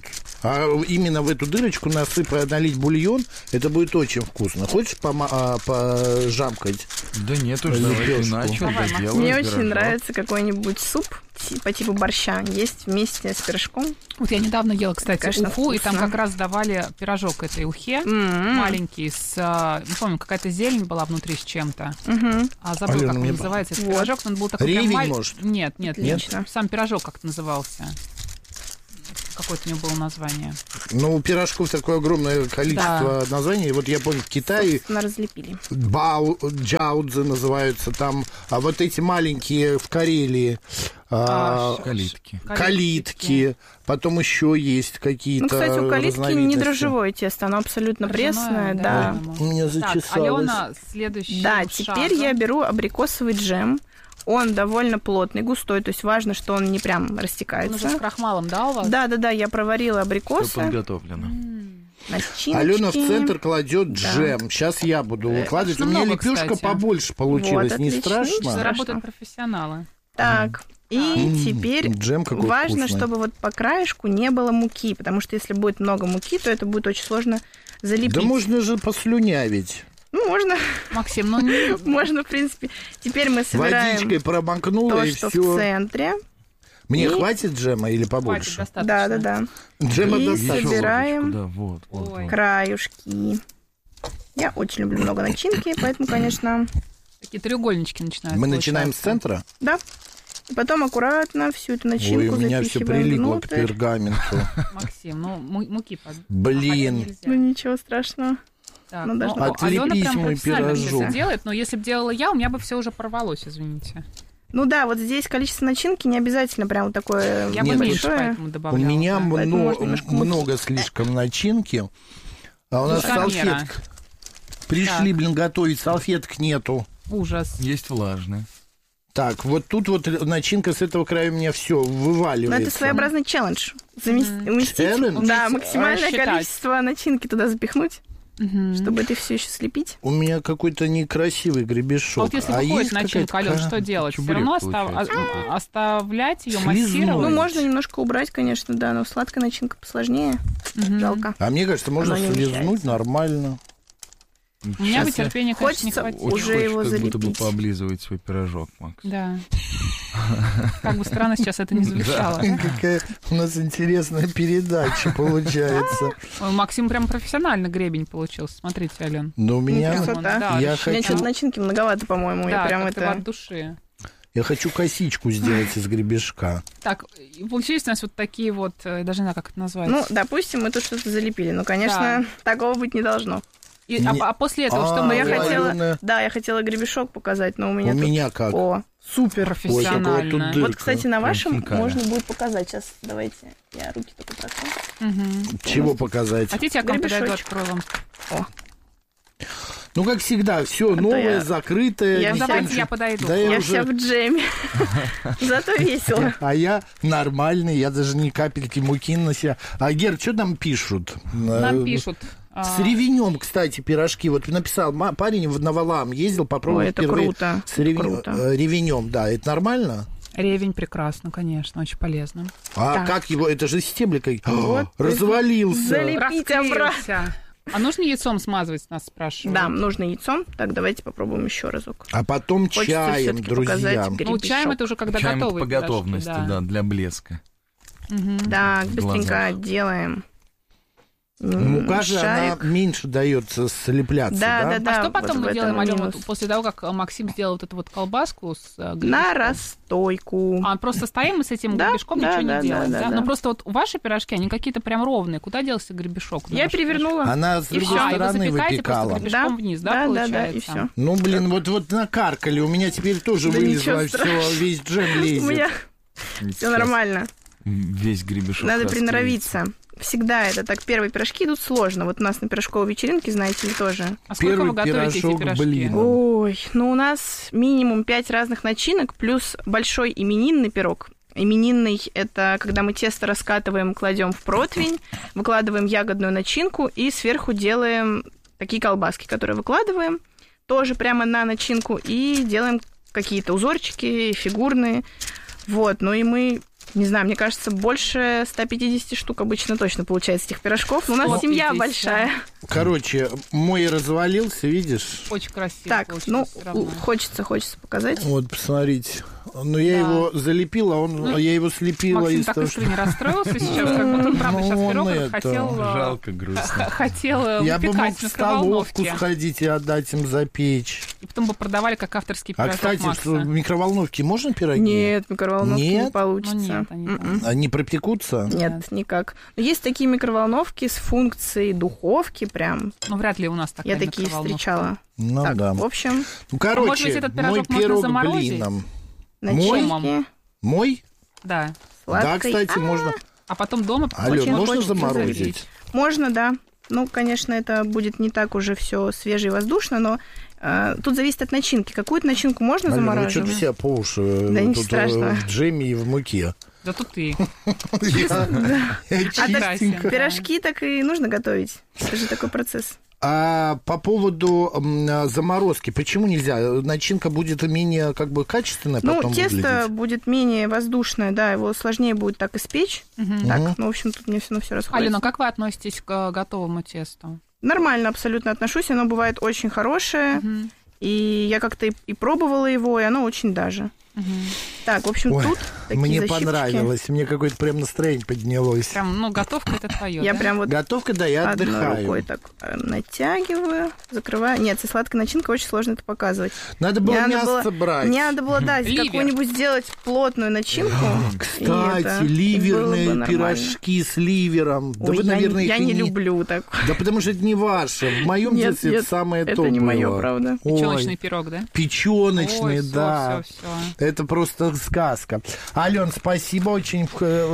Speaker 1: А именно в эту дырочку насыпать, налить бульон, это будет очень вкусно. Хочешь пома- пожамкать?
Speaker 4: Да нет уж, давай ты начал, доделай.
Speaker 16: Мне очень нравится какой-нибудь суп по типу борща. Есть вместе с пирожком.
Speaker 15: Вот я недавно ела, кстати,
Speaker 16: Конечно,
Speaker 15: уху,
Speaker 16: вкусно.
Speaker 15: и там как раз давали пирожок этой ухе,
Speaker 16: Mm-hmm.
Speaker 15: маленький, с, не помню, какая-то зелень была внутри с чем-то.
Speaker 16: Mm-hmm.
Speaker 15: А забыла,
Speaker 1: Алена,
Speaker 15: как он
Speaker 1: мне...
Speaker 15: называется этот
Speaker 16: вот.
Speaker 15: пирожок. Он был такой
Speaker 1: Ревень,
Speaker 15: прям маль...
Speaker 1: может?
Speaker 15: Нет, нет, нет.
Speaker 16: Отлично.
Speaker 15: Сам пирожок как-то назывался. Какое-то у него было название.
Speaker 1: Ну, у пирожков такое огромное количество
Speaker 15: Да.
Speaker 1: названий. Вот я помню, в Китае
Speaker 16: Собственно, разлепили.
Speaker 1: бау, джаудзе называются там, а вот эти маленькие в Карелии а,
Speaker 15: А,
Speaker 4: калитки.
Speaker 1: калитки, потом еще есть какие-то
Speaker 16: Ну, кстати, у калитки не
Speaker 1: разновидности.
Speaker 16: дрожжевое тесто, оно абсолютно
Speaker 15: Ржаное,
Speaker 16: пресное,
Speaker 15: да,
Speaker 16: да.
Speaker 1: У меня
Speaker 15: Так,
Speaker 1: зачесалось.
Speaker 15: Алена, следующий
Speaker 16: Да,
Speaker 15: шаг.
Speaker 16: теперь я беру абрикосовый джем. Он довольно плотный, густой, то есть важно, что он не прям
Speaker 15: Он уже с
Speaker 16: растекается.
Speaker 15: крахмалом, да, у вас?
Speaker 16: Да, да, да, я проварила
Speaker 4: Все
Speaker 16: абрикосы,
Speaker 4: подготовлено.
Speaker 16: начиночки.
Speaker 1: Алена в центр кладет
Speaker 16: Да.
Speaker 1: джем. Сейчас я буду выкладывать. У меня
Speaker 15: много,
Speaker 1: лепешка
Speaker 15: кстати.
Speaker 1: побольше получилась,
Speaker 16: Вот,
Speaker 1: не
Speaker 16: отлично.
Speaker 1: страшно?
Speaker 16: Хорошо.
Speaker 15: Работают профессионалы.
Speaker 16: Так, и
Speaker 1: М,
Speaker 16: теперь
Speaker 1: джем какой
Speaker 16: важно,
Speaker 1: вкусный.
Speaker 16: чтобы вот по краешку не было муки, потому что если будет много муки, то это будет очень сложно залепить.
Speaker 1: Да можно же послюнявить.
Speaker 16: Ну, можно,
Speaker 15: Максим, ну не...
Speaker 16: можно, в принципе. Теперь мы собираем
Speaker 1: Водичкой промокнула
Speaker 16: то,
Speaker 1: и
Speaker 16: что
Speaker 1: все.
Speaker 16: в центре.
Speaker 1: Мне
Speaker 16: И-
Speaker 1: хватит джема или
Speaker 15: Хватит,
Speaker 1: побольше?
Speaker 15: достаточно.
Speaker 16: Да, да, да.
Speaker 1: Джема
Speaker 16: И
Speaker 1: достаточно.
Speaker 4: Еще
Speaker 16: собираем
Speaker 4: ложечку, да, вот, вот,
Speaker 15: Ой.
Speaker 4: вот.
Speaker 16: краюшки. Я очень люблю много начинки, поэтому, конечно,
Speaker 15: Такие треугольнички начинают
Speaker 1: Мы начинаем с
Speaker 15: получаться.
Speaker 1: центра?
Speaker 16: да. И потом аккуратно всю эту начинку
Speaker 1: Ой, у меня все
Speaker 16: запихиваем
Speaker 1: прилипло
Speaker 16: внутрь.
Speaker 1: к пергаменту.
Speaker 15: Максим, ну му- муки под...
Speaker 1: Блин.
Speaker 15: нельзя.
Speaker 16: Ну, ничего страшного.
Speaker 15: Так,
Speaker 16: ну,
Speaker 15: ну,
Speaker 16: должно-
Speaker 15: Алена
Speaker 1: Отлепись
Speaker 15: прям
Speaker 1: мой
Speaker 15: профессионально всё
Speaker 1: пирожок.
Speaker 15: делает, но если бы делала я, у меня бы все уже порвалось, извините.
Speaker 16: Ну да, вот здесь количество начинки не обязательно прям вот такое
Speaker 15: Я
Speaker 1: Нет,
Speaker 15: бы меньше
Speaker 16: большое.
Speaker 15: поэтому
Speaker 1: У
Speaker 15: добавляла.
Speaker 1: меня
Speaker 15: да.
Speaker 16: поэтому
Speaker 1: мно-
Speaker 16: можно немножко муки.
Speaker 1: много слишком начинки. А у нас
Speaker 15: Размера.
Speaker 1: салфетка. Пришли,
Speaker 15: Так.
Speaker 1: блин, готовить, салфеток нету.
Speaker 15: Ужас.
Speaker 4: Есть влажные.
Speaker 1: Так, вот тут вот начинка с этого края у меня все
Speaker 16: Но
Speaker 1: вываливается.
Speaker 16: это своеобразный челлендж. Замес- уместить,
Speaker 1: Челлендж?
Speaker 16: да,
Speaker 15: Уметь
Speaker 16: максимальное
Speaker 15: рассчитать.
Speaker 16: количество начинки туда запихнуть,
Speaker 15: Мгм.
Speaker 16: чтобы это все еще слепить.
Speaker 1: У меня какой-то некрасивый
Speaker 15: А
Speaker 1: гребешок.
Speaker 15: вот если
Speaker 1: а
Speaker 15: выходит
Speaker 1: есть
Speaker 15: начинка, Алён,
Speaker 1: какая-то
Speaker 15: что делать? Все
Speaker 4: чебурек
Speaker 15: равно остав-
Speaker 4: получается.
Speaker 15: а- оставлять ее,
Speaker 1: Слизнуть.
Speaker 15: массировать?
Speaker 16: Ну, можно немножко убрать, конечно, да, но сладкая начинка посложнее.
Speaker 15: Мгм.
Speaker 16: Жалко.
Speaker 1: А мне кажется, можно
Speaker 16: Оно не
Speaker 1: слизнуть
Speaker 16: вмещается.
Speaker 1: нормально.
Speaker 15: У меня бы
Speaker 4: Сейчас я
Speaker 15: терпения, конечно, не
Speaker 16: Хочется
Speaker 15: хватит.
Speaker 4: очень
Speaker 16: уже
Speaker 4: хочешь
Speaker 16: его
Speaker 4: как будто бы
Speaker 16: залепить.
Speaker 4: пооблизывать свой пирожок, Макс.
Speaker 15: Да. Как бы странно сейчас это не звучало. да?
Speaker 1: Какая у нас интересная передача получается.
Speaker 15: Ой, Максим прям профессионально гребень получился. Смотрите, Ален.
Speaker 1: Но у меня...
Speaker 16: красота.
Speaker 15: Да,
Speaker 1: Я
Speaker 16: У меня
Speaker 1: хочу-
Speaker 16: что-то начинки многовато, по-моему. я
Speaker 15: Да,
Speaker 16: прям
Speaker 15: как-то
Speaker 16: это...
Speaker 15: от души.
Speaker 1: Я хочу косичку сделать из гребешка.
Speaker 15: Так, и получились у нас вот такие вот, э, даже не знаю, как это назвать.
Speaker 16: Ну, допустим, мы тут что-то залепили. Ну, конечно, такого быть не должно.
Speaker 15: И- а,
Speaker 1: не-
Speaker 15: а после этого, что
Speaker 1: А,
Speaker 16: Но
Speaker 15: мы
Speaker 16: я
Speaker 1: Ой,
Speaker 16: хотела...
Speaker 1: Алена.
Speaker 16: Да, я хотела гребешок показать, но у меня
Speaker 1: У
Speaker 16: тут...
Speaker 1: меня как?
Speaker 16: О, супер.
Speaker 1: Ой, какая тут
Speaker 15: профессионально.
Speaker 1: дырка.
Speaker 16: Вот, кстати, на вашем
Speaker 4: хинкали.
Speaker 16: можно будет показать. Сейчас давайте я руки только протру.
Speaker 15: Мгм.
Speaker 1: Чего показать?
Speaker 15: Хотите, я к вам подойду,
Speaker 16: Гребешочек.
Speaker 15: открою вам?
Speaker 16: О,
Speaker 1: Ну, как всегда, все
Speaker 16: то
Speaker 1: новое,
Speaker 16: я-
Speaker 1: закрытое.
Speaker 16: я
Speaker 1: не
Speaker 16: вся-
Speaker 15: Давайте
Speaker 1: тем,
Speaker 15: я
Speaker 1: что-
Speaker 15: подойду.
Speaker 1: Да
Speaker 16: я
Speaker 1: я
Speaker 16: вся
Speaker 1: уже...
Speaker 16: в джеме. Зато весело.
Speaker 1: А я нормальный, я даже ни капельки муки на себя. А, Гер, что там пишут?
Speaker 15: Нам
Speaker 1: Э,
Speaker 15: пишут.
Speaker 1: С
Speaker 15: а,
Speaker 1: ревенем, кстати, пирожки. Вот написал, ма- парень в Новолам ездил, попробовал
Speaker 16: Ой, это
Speaker 1: впервые
Speaker 16: круто,
Speaker 1: с ревен-
Speaker 16: круто.
Speaker 1: э, ревенем. Да, это нормально?
Speaker 15: Ревень прекрасно, конечно, очень полезно.
Speaker 1: А
Speaker 16: Так.
Speaker 1: как его? Это же стебликой.
Speaker 16: Вот.
Speaker 1: Развалился.
Speaker 16: Залепить обратно.
Speaker 15: Расклеился. А нужно яйцом смазывать, нас спрашивают?
Speaker 16: Да, нужно яйцом. Так, давайте попробуем еще разок.
Speaker 1: А потом
Speaker 16: Хочется
Speaker 1: чаем,
Speaker 16: всё-таки показать
Speaker 1: друзья.
Speaker 15: Ну,
Speaker 16: гребешок.
Speaker 15: чаем это уже когда
Speaker 4: Чаем это
Speaker 15: готовые
Speaker 4: по
Speaker 15: пирожки,
Speaker 4: готовности, да. для блеска.
Speaker 15: Мгм.
Speaker 16: Так,
Speaker 4: В
Speaker 16: быстренько
Speaker 4: глазах.
Speaker 16: делаем. М,
Speaker 1: Мука же, она
Speaker 16: шарик.
Speaker 1: меньше дается слепляться,
Speaker 16: Да,
Speaker 1: да?
Speaker 16: да, да.
Speaker 15: А что потом
Speaker 16: вот
Speaker 15: мы
Speaker 16: в
Speaker 15: делаем,
Speaker 16: этом
Speaker 15: Алёна,
Speaker 16: минус.
Speaker 15: вот после того, как Максим сделал вот эту вот колбаску с э,
Speaker 16: На
Speaker 15: гребешком?
Speaker 16: расстойку.
Speaker 15: А, просто стоим мы с этим
Speaker 16: Да,
Speaker 15: гребешком,
Speaker 16: да,
Speaker 15: ничего
Speaker 16: да,
Speaker 15: не делаем,
Speaker 16: да,
Speaker 15: да?
Speaker 16: да,
Speaker 15: Ну,
Speaker 16: да.
Speaker 15: просто вот ваши пирожки, они какие-то прям ровные. Куда делся гребешок? на
Speaker 16: Я
Speaker 15: ваших
Speaker 16: перевернула.
Speaker 1: Она с
Speaker 15: И
Speaker 1: другой
Speaker 15: всё, и вы
Speaker 1: стороны
Speaker 15: запекаете просто
Speaker 1: выпекала.
Speaker 15: гребешком вниз, да,
Speaker 16: да, да,
Speaker 15: получается?
Speaker 16: да, и все.
Speaker 1: Ну, блин, вот, вот накаркали. У меня теперь тоже
Speaker 16: Да
Speaker 1: вылезло
Speaker 16: ничего
Speaker 1: все,
Speaker 16: страшного.
Speaker 1: весь джем
Speaker 16: У
Speaker 1: лезет.
Speaker 16: меня все
Speaker 4: Сейчас
Speaker 16: нормально.
Speaker 4: Весь гребешок
Speaker 16: Надо
Speaker 4: расклеится.
Speaker 16: приноровиться. Всегда это так. Первые пирожки идут сложно. Вот у нас на пирожковой вечеринке, знаете ли, тоже.
Speaker 15: А сколько
Speaker 1: Первый
Speaker 15: вы готовите эти
Speaker 1: пирожок,
Speaker 15: пирожки?
Speaker 1: блин.
Speaker 16: Ой, ну у нас минимум пять разных начинок, плюс большой именинный пирог. Именинный – это когда мы тесто раскатываем, кладем в противень, выкладываем ягодную начинку и сверху делаем такие колбаски, которые выкладываем тоже прямо на начинку и делаем какие-то узорчики фигурные. Вот, ну и мы Не знаю, мне кажется, больше ста пятидесяти штук обычно точно получается этих пирожков. Но у нас семья большая.
Speaker 1: Короче, мой развалился, видишь?
Speaker 15: Очень красиво.
Speaker 16: Так, ну, хочется, хочется показать.
Speaker 1: Вот, посмотрите. Ну, я да. его залепила, он, ну, я его слепила.
Speaker 15: Максим
Speaker 1: из
Speaker 15: так
Speaker 1: того,
Speaker 15: искренне что... расстроился сейчас, как будто он, правда, сейчас пирог хотел...
Speaker 4: Жалко, грустно.
Speaker 15: Хотел
Speaker 1: я бы мог
Speaker 15: в
Speaker 1: в столовку сходить и отдать им запечь.
Speaker 15: И потом бы продавали как авторский пирожок
Speaker 1: А, кстати,
Speaker 15: Макса.
Speaker 1: в микроволновке можно пироги?
Speaker 16: Нет, в микроволновке
Speaker 1: Нет?
Speaker 16: не получится.
Speaker 15: Ну, нет, они, там...
Speaker 1: они пропекутся?
Speaker 16: Нет, нет, никак. Но есть такие микроволновки с функцией духовки прям.
Speaker 15: Ну, вряд ли у нас такая
Speaker 16: Я такие встречала.
Speaker 1: Ну,
Speaker 16: так,
Speaker 1: да.
Speaker 16: В общем...
Speaker 1: Ну, короче,
Speaker 15: может быть, этот пирожок
Speaker 1: мой пирог
Speaker 15: можно
Speaker 1: блином.
Speaker 16: Начинки.
Speaker 1: Мой?
Speaker 15: Да.
Speaker 16: Сладкой.
Speaker 1: Да, кстати,
Speaker 16: А-а-а.
Speaker 1: можно...
Speaker 15: А потом дома...
Speaker 1: Алён, можно заморозить?
Speaker 16: Можно, да. Ну, конечно, это будет не так уже все свеже и воздушно, но э, тут зависит от начинки. Какую-то начинку можно
Speaker 1: Алён,
Speaker 16: замораживать?
Speaker 1: Ну, что ты себя по уши
Speaker 16: да
Speaker 1: тут,
Speaker 16: ничего страшного.
Speaker 1: В джеме и в муке.
Speaker 15: Зато ты.
Speaker 16: Пирожки так и нужно готовить. Это же такой процесс.
Speaker 1: А по поводу м, заморозки, почему нельзя? Начинка будет менее как бы качественная
Speaker 16: ну,
Speaker 1: потом
Speaker 16: тесто
Speaker 1: выглядеть?
Speaker 16: будет менее воздушное, да, его сложнее будет так испечь. Угу. Так, угу. ну, в общем, тут мне все равно все расходится.
Speaker 15: Алена, как вы относитесь к готовому тесту?
Speaker 16: Нормально абсолютно отношусь, оно бывает очень хорошее, угу. и я как-то и, и пробовала его, и оно очень даже. Угу. Так, в общем, Ой, тут такие
Speaker 1: мне
Speaker 16: защипчики.
Speaker 1: понравилось, мне какое-то прям настроение поднялось.
Speaker 15: Прям, ну, готовка это твое,
Speaker 16: Я
Speaker 15: да?
Speaker 16: прям вот
Speaker 1: готовка, да, я
Speaker 16: одной
Speaker 1: отдыхаю.
Speaker 16: рукой так натягиваю, закрываю. Нет, со сладкой начинкой очень сложно это показывать.
Speaker 1: Надо было
Speaker 16: мне
Speaker 1: мясо
Speaker 16: надо было,
Speaker 1: брать.
Speaker 16: Мне надо было, да, какую-нибудь сделать плотную начинку.
Speaker 1: Кстати, ливерные пирожки с ливером.
Speaker 16: Ой,
Speaker 1: да вы,
Speaker 16: я
Speaker 1: наверное,
Speaker 16: не,
Speaker 1: их
Speaker 16: я
Speaker 1: и
Speaker 16: не люблю так.
Speaker 1: Да потому что это не ваше. В моем
Speaker 16: нет,
Speaker 1: детстве
Speaker 16: нет,
Speaker 1: это самое
Speaker 16: это
Speaker 1: топ
Speaker 16: не
Speaker 1: было.
Speaker 16: мое, правда.
Speaker 15: Печёночный пирог, да?
Speaker 1: Печёночный,
Speaker 15: Ой,
Speaker 1: да.
Speaker 15: Всё, всё, всё.
Speaker 1: Это просто сказка. Алён, спасибо, очень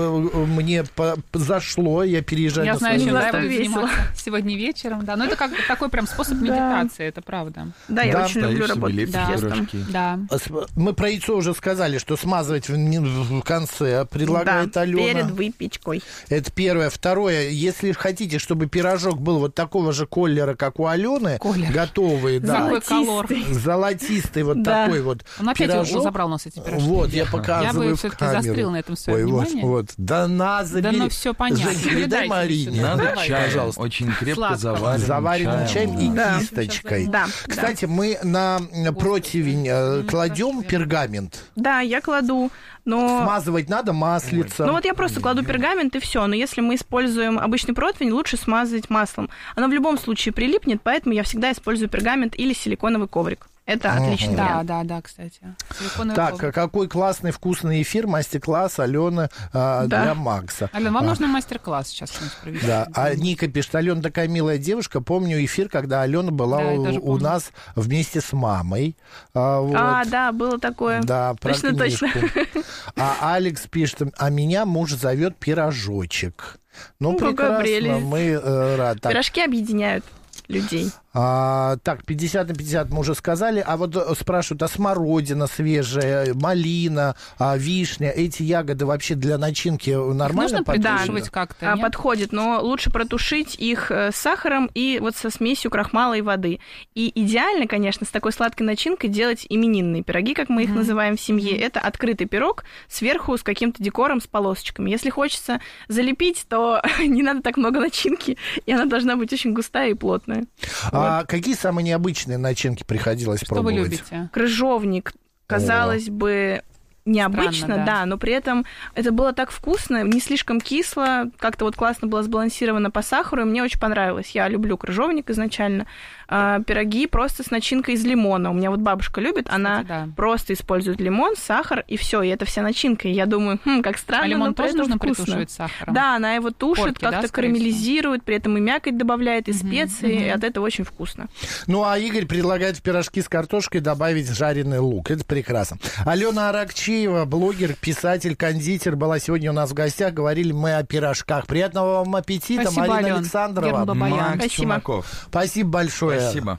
Speaker 1: мне зашло, я переезжаю
Speaker 15: я
Speaker 1: на
Speaker 15: знаю, чем
Speaker 16: да,
Speaker 15: я буду заниматься сегодня вечером, да, но это как такой прям способ медитации, это правда.
Speaker 16: Да, я очень люблю работать с тестом.
Speaker 15: Да.
Speaker 1: Мы про яйцо уже сказали, что смазывать в конце предлагает
Speaker 16: да,
Speaker 1: Алена.
Speaker 16: перед выпечкой.
Speaker 1: Это первое. Второе, если хотите, чтобы пирожок был вот такого же колера, как у Алены,
Speaker 15: Колер.
Speaker 1: готовый, да.
Speaker 15: Золотистый.
Speaker 1: Золотистый вот
Speaker 16: да.
Speaker 1: такой вот
Speaker 15: Он опять
Speaker 1: пирожок.
Speaker 15: забрал у нас эти пирожки.
Speaker 1: Вот, я показываю
Speaker 15: Я бы
Speaker 1: в
Speaker 15: все-таки
Speaker 1: камеру.
Speaker 15: заострил на этом свое
Speaker 1: Ой,
Speaker 15: внимание.
Speaker 1: Вот, вот. Да на, забери.
Speaker 15: Да ну все понятно.
Speaker 1: Передай Марине.
Speaker 4: Надо
Speaker 1: Давай,
Speaker 4: чаем,
Speaker 1: пожалуйста.
Speaker 4: очень крепко
Speaker 15: Сладко.
Speaker 4: заваренным,
Speaker 1: Заваренным чаем, чаем и
Speaker 16: да.
Speaker 1: кисточкой.
Speaker 16: Да.
Speaker 1: Кстати, мы на противень э, кладем пергамент.
Speaker 16: Да, я кладу, но...
Speaker 1: Смазывать надо маслицем.
Speaker 16: Ну вот я просто кладу пергамент и все. Но если мы используем обычный противень, лучше смазать маслом. Оно в любом случае прилипнет, поэтому я всегда использую пергамент или силиконовый коврик. Это
Speaker 1: Ага.
Speaker 16: отличный
Speaker 15: Да,
Speaker 16: вариант.
Speaker 15: да, да, кстати. Силиконовый
Speaker 1: Так,
Speaker 15: коврик.
Speaker 1: какой классный вкусный эфир, мастер-класс Алены а,
Speaker 16: Да.
Speaker 1: для Макса.
Speaker 15: Алена, вам
Speaker 1: А,
Speaker 15: нужно мастер-класс сейчас провести.
Speaker 1: Да, а Ника пишет, Алена такая милая девушка, помню эфир, когда Алена была
Speaker 15: Да, я
Speaker 1: у,
Speaker 15: тоже
Speaker 1: у
Speaker 15: помню.
Speaker 1: нас вместе с мамой. А, вот.
Speaker 16: А, да, было такое.
Speaker 1: Да, про
Speaker 16: точно,
Speaker 1: книжку.
Speaker 16: точно.
Speaker 1: А Алекс пишет, а меня муж зовет пирожочек. Ну,
Speaker 16: Ну, какая
Speaker 1: прекрасно,
Speaker 16: прелесть.
Speaker 1: мы э, рады. Так,
Speaker 16: Пирожки объединяют людей.
Speaker 1: а, так, пятьдесят на пятьдесят мы уже сказали, а вот э, спрашивают, а смородина свежая, малина, а, вишня, эти ягоды вообще для начинки нормально
Speaker 15: Нужно
Speaker 1: подходят?
Speaker 15: притушивать как-то,
Speaker 16: А,
Speaker 15: нет?
Speaker 16: подходит, но лучше протушить их э, с сахаром и вот со смесью крахмала и воды. И идеально, конечно, с такой сладкой начинкой делать именинные пироги, как мы их
Speaker 15: Мгм.
Speaker 16: называем в семье. Это открытый пирог сверху с каким-то декором, с полосочками. Если хочется залепить, то не надо так много начинки, и она должна быть очень густая и плотная.
Speaker 1: А какие самые необычные начинки приходилось
Speaker 15: Что
Speaker 1: пробовать?
Speaker 15: вы любите?
Speaker 16: Крыжовник, казалось бы, необычно,
Speaker 15: Странно, да.
Speaker 16: да, но при этом это было так вкусно, не слишком кисло, как-то вот классно было сбалансировано по сахару, и мне очень понравилось. Я люблю крыжовник изначально. А, пироги просто с начинкой из лимона. У меня вот бабушка любит,
Speaker 15: Кстати,
Speaker 16: она
Speaker 15: да.
Speaker 16: просто использует лимон, сахар, и все, и это вся начинка. И я думаю, хм, как странно,
Speaker 15: А лимон
Speaker 16: но при
Speaker 15: тоже
Speaker 16: этом
Speaker 15: нужно
Speaker 16: вкусно.
Speaker 15: притушивать сахаром?
Speaker 16: Да, она его тушит,
Speaker 15: Корки, да,
Speaker 16: как-то
Speaker 15: скорее
Speaker 16: карамелизирует, при этом и мякоть добавляет, и
Speaker 15: Мгм,
Speaker 16: специи,
Speaker 15: мгм.
Speaker 16: и от этого очень вкусно.
Speaker 1: Ну, а Игорь предлагает в пирожки с картошкой добавить жареный лук. Это прекрасно. Алена Аракчеева, блогер, писатель, кондитер, была сегодня у нас в гостях. Говорили мы о пирожках. Приятного вам аппетита,
Speaker 15: Спасибо,
Speaker 1: Марина
Speaker 15: Ален.
Speaker 1: Александрова.
Speaker 15: Герман Бабаян.
Speaker 4: Макс
Speaker 16: Спасибо.
Speaker 4: Челноков.
Speaker 1: Спасибо большое.
Speaker 4: Спасибо.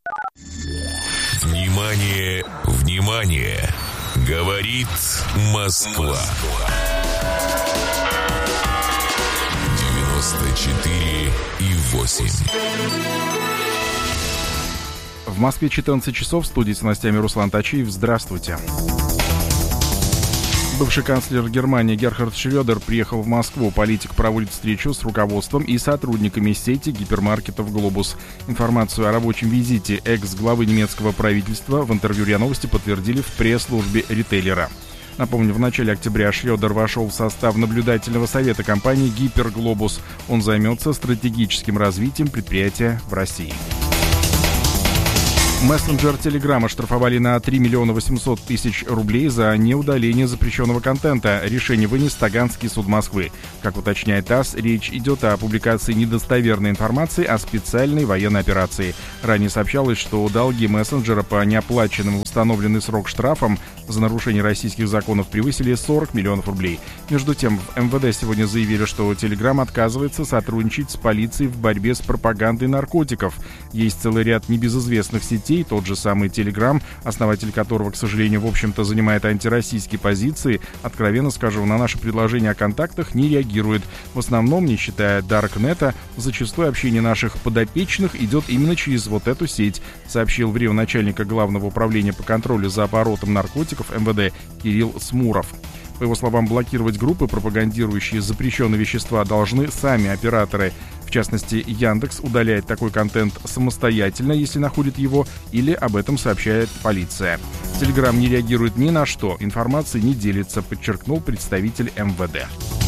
Speaker 3: Внимание, внимание! Говорит Москва. девяносто четыре и восемь.
Speaker 4: В Москве четырнадцать часов, в студии с новостями Руслан Тачиев. Здравствуйте. Бывший канцлер Германии Герхард Шрёдер приехал в Москву. Политик проводит встречу с руководством и сотрудниками сети гипермаркетов «Глобус». Информацию о рабочем визите экс-главы немецкого правительства в интервью РИА Новости подтвердили в пресс-службе ритейлера. Напомню, в начале октября Шрёдер вошел в состав наблюдательного совета компании «Гиперглобус». Он займется стратегическим развитием предприятия в России. Мессенджер Telegram оштрафовали на три миллиона восемьсот тысяч рублей за неудаление запрещенного контента. Решение вынес Таганский суд Москвы. Как уточняет ТАСС, речь идет о публикации недостоверной информации о специальной военной операции. Ранее сообщалось, что долги мессенджера по неоплаченным в установленный срок штрафам за нарушение российских законов превысили сорок миллионов рублей. Между тем, в эм вэ дэ сегодня заявили, что Telegram отказывается сотрудничать с полицией в борьбе с пропагандой наркотиков. Есть целый ряд небезызвестных сетей, тот же самый Telegram, основатель которого, к сожалению, в общем-то занимает антироссийские позиции, откровенно скажу, на наши предложения о контактах не реагирует. В основном, не считая Даркнета, зачастую общение наших подопечных идет именно через вот эту сеть, сообщил в Рио начальника Главного управления по контролю за оборотом наркотиков эм вэ дэ Кирилл Смуров. По его словам, блокировать группы, пропагандирующие запрещенные вещества, должны сами операторы. В частности, Яндекс удаляет такой контент самостоятельно, если находит его, или об этом сообщает полиция. Telegram не реагирует ни на что, информацией не делится, подчеркнул представитель эм вэ дэ.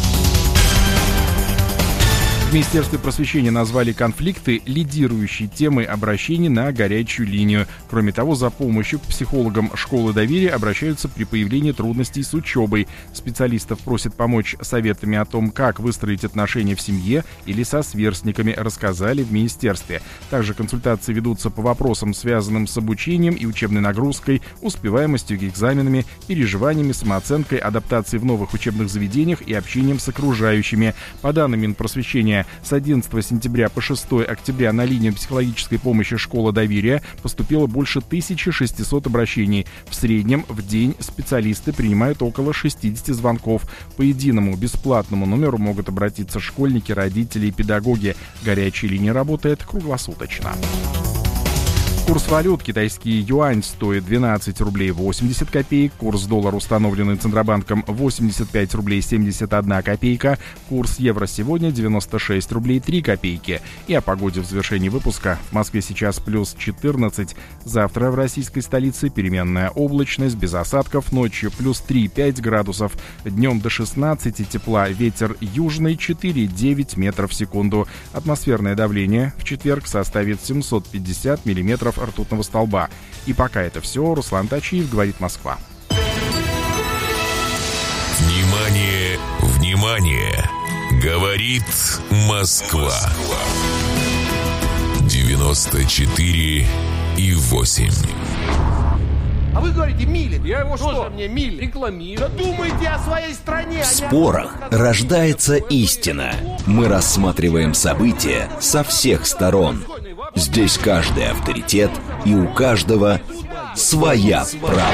Speaker 4: В Министерстве просвещения назвали конфликты лидирующей темой обращений на горячую линию. Кроме того, за помощью к психологам школы доверия обращаются при появлении трудностей с учебой. Специалистов просят помочь советами о том, как выстроить отношения в семье или со сверстниками, рассказали в Министерстве. Также консультации ведутся по вопросам, связанным с обучением и учебной нагрузкой, успеваемостью к экзаменами, переживаниями, самооценкой, адаптацией в новых учебных заведениях и общением с окружающими. По данным Минпросвещения, с одиннадцатого сентября по шестого октября на линию психологической помощи «Школа доверия» поступило больше тысячи шестисот обращений. В среднем в день специалисты принимают около шестидесяти звонков. По единому бесплатному номеру могут обратиться школьники, родители и педагоги. Горячая линия работает круглосуточно. Курс валют: китайский юань стоит двенадцать рублей восемьдесят копеек, курс доллара, установленный Центробанком, восемьдесят пять рублей семьдесят одна копейка, курс евро сегодня девяносто шесть рублей три копейки. И о погоде в завершении выпуска. В Москве сейчас плюс четырнадцать, завтра в российской столице переменная облачность, без осадков, ночью плюс три-пять градусов, днем до шестнадцати тепла, ветер южный четыре-девять метров в секунду. Атмосферное давление в четверг составит семьсот пятьдесят миллиметров ртутного столба. И пока это все. Руслан Тачиев, говорит Москва.
Speaker 3: Внимание, внимание! Говорит Москва. девяносто четыре и восемь.
Speaker 17: А вы говорите, милит. Я его что? Тоже мне милит. Рекламирую. Да думайте о своей стране.
Speaker 8: В спорах рождается истина. Мы рассматриваем события со всех сторон. Здесь каждый авторитет, и у каждого своя правда.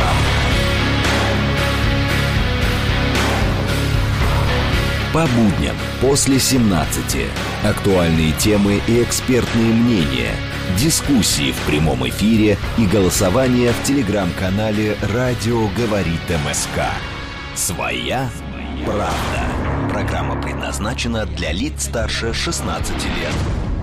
Speaker 8: По будням после семнадцати. Актуальные темы и экспертные мнения. Дискуссии в прямом эфире и голосование в телеграм-канале «Радио говорит МСК». Своя правда. Программа предназначена для лиц старше шестнадцати лет.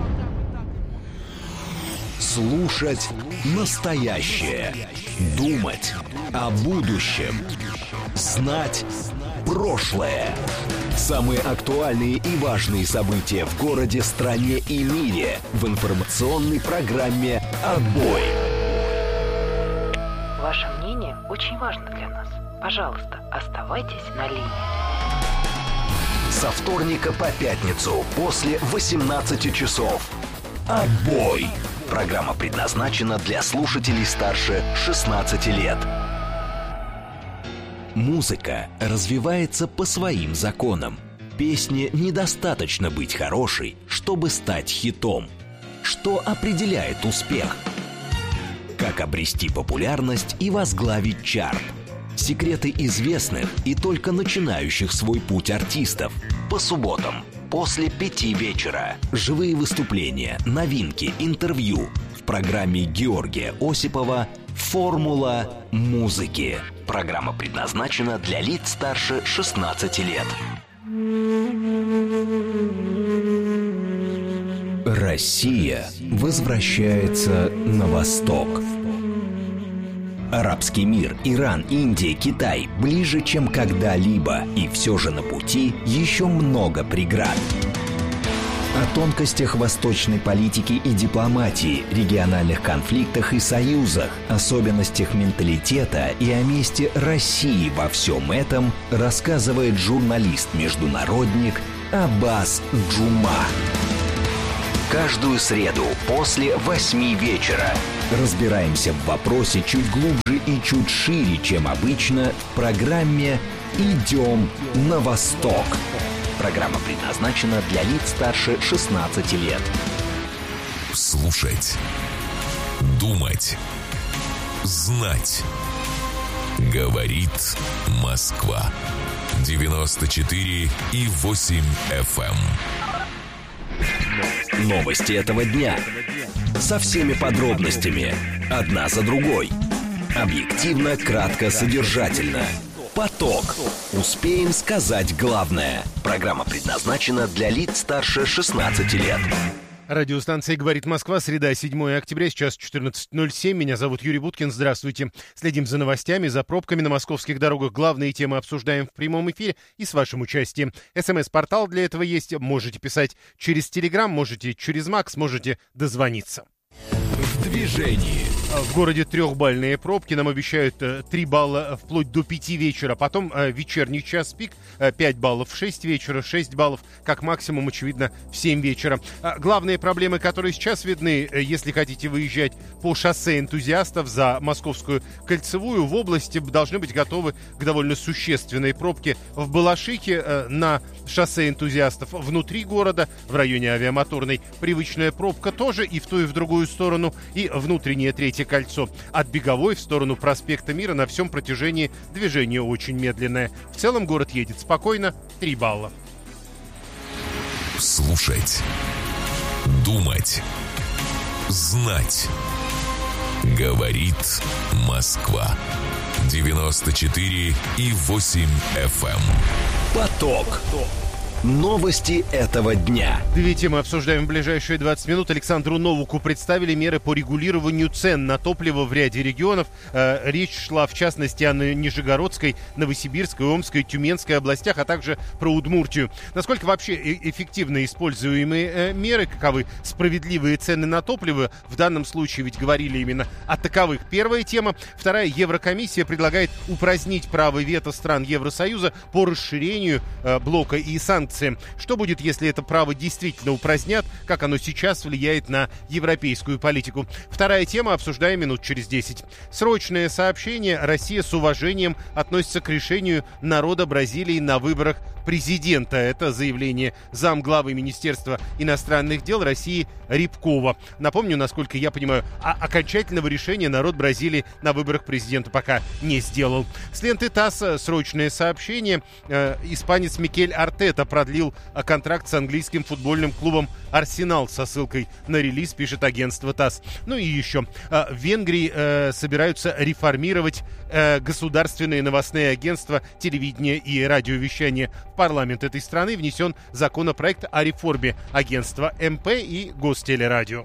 Speaker 8: Слушать настоящее. Думать о будущем. Знать прошлое. Самые актуальные и важные события в городе, стране и мире в информационной программе «Отбой».
Speaker 18: Ваше мнение очень важно для нас. Пожалуйста, оставайтесь на линии.
Speaker 8: Со вторника по пятницу после восемнадцати часов. «Отбой». Программа предназначена для слушателей старше шестнадцати лет. Музыка развивается по своим законам. Песне недостаточно быть хорошей, чтобы стать хитом. Что определяет успех? Как обрести популярность и возглавить чарт? Секреты известных и только начинающих свой путь артистов. По субботам после пяти вечера. Живые выступления, новинки, интервью в программе Георгия Осипова «Формула музыки». Программа предназначена для лиц старше шестнадцати лет. Россия возвращается на восток. Арабский мир, Иран, Индия, Китай ближе, чем когда-либо. И все же на пути еще много преград. О тонкостях восточной политики и дипломатии, региональных конфликтах и союзах, особенностях менталитета и о месте России во всем этом рассказывает журналист-международник Аббас Джума. Каждую среду после восьми вечера разбираемся в вопросе чуть глубже и чуть шире, чем обычно, в программе «Идем на восток». Программа предназначена для лиц старше шестнадцати лет.
Speaker 3: Слушать, думать, знать. Говорит Москва. девяносто четыре и восемь эф эм.
Speaker 8: Новости этого дня. Со всеми подробностями. Одна за другой. Объективно, кратко, содержательно. Поток. Успеем сказать главное. Программа предназначена для лиц старше шестнадцати лет.
Speaker 19: Радиостанция «Говорит Москва», среда, седьмое октября, сейчас четырнадцать ноль семь. Меня зовут Юрий Буткин. Здравствуйте. Следим за новостями, за пробками на московских дорогах. Главные темы обсуждаем в прямом эфире и с вашим участием. СМС-портал для этого есть. Можете писать через Телеграм, можете через Макс, можете дозвониться.
Speaker 3: В движении.
Speaker 19: В городе трехбальные пробки. Нам обещают три балла вплоть до пяти вечера. Потом э, вечерний час пик, э, пять баллов в шесть вечера, шесть баллов как максимум, очевидно, в семь вечера. А главные проблемы, которые сейчас видны, э, если хотите выезжать по шоссе энтузиастов за Московскую кольцевую, в области должны быть готовы к довольно существенной пробке в Балашихе, э, на шоссе энтузиастов внутри города, в районе Авиамоторной. Привычная пробка тоже и в ту, и в другую сторону, и внутреннее третье кольцо. От Беговой в сторону проспекта Мира на всем протяжении движение очень медленное. В целом город едет спокойно, три балла.
Speaker 3: Слушать, думать, знать. Говорит Москва. девяносто четыре и восемь эф эм.
Speaker 8: Поток. Новости этого дня.
Speaker 19: Две темы обсуждаем в ближайшие двадцать минут. Александру Новаку представили меры по регулированию цен на топливо в ряде регионов. Э, речь шла, в частности, о Нижегородской, Новосибирской, Омской, Тюменской областях, а также про Удмуртию. Насколько вообще эффективно используемые э, меры, каковы справедливые цены на топливо? В данном случае ведь говорили именно о таковых. Первая тема. Вторая. Еврокомиссия предлагает упразднить право вето стран Евросоюза по расширению э, блока и санкций. Что будет, если это право действительно упразднят? Как оно сейчас влияет на европейскую политику? Вторая тема, обсуждаем минут через десять. Срочное сообщение. Россия с уважением относится к решению народа Бразилии на выборах президента. Это заявление замглавы Министерства иностранных дел России Рябкова. Напомню, насколько я понимаю, а окончательного решения народ Бразилии на выборах президента пока не сделал. С ленты ТАСС срочное сообщение. Э, испанец Микель Артета продлил контракт с английским футбольным клубом «Арсенал» со ссылкой на релиз, пишет агентство ТАСС. Ну и еще. Э, в Венгрии э, собираются реформировать э, государственные новостные агентства телевидения и радиовещания. В парламент этой страны внесен законопроект о реформе агентства эм пэ и Гостелерадио.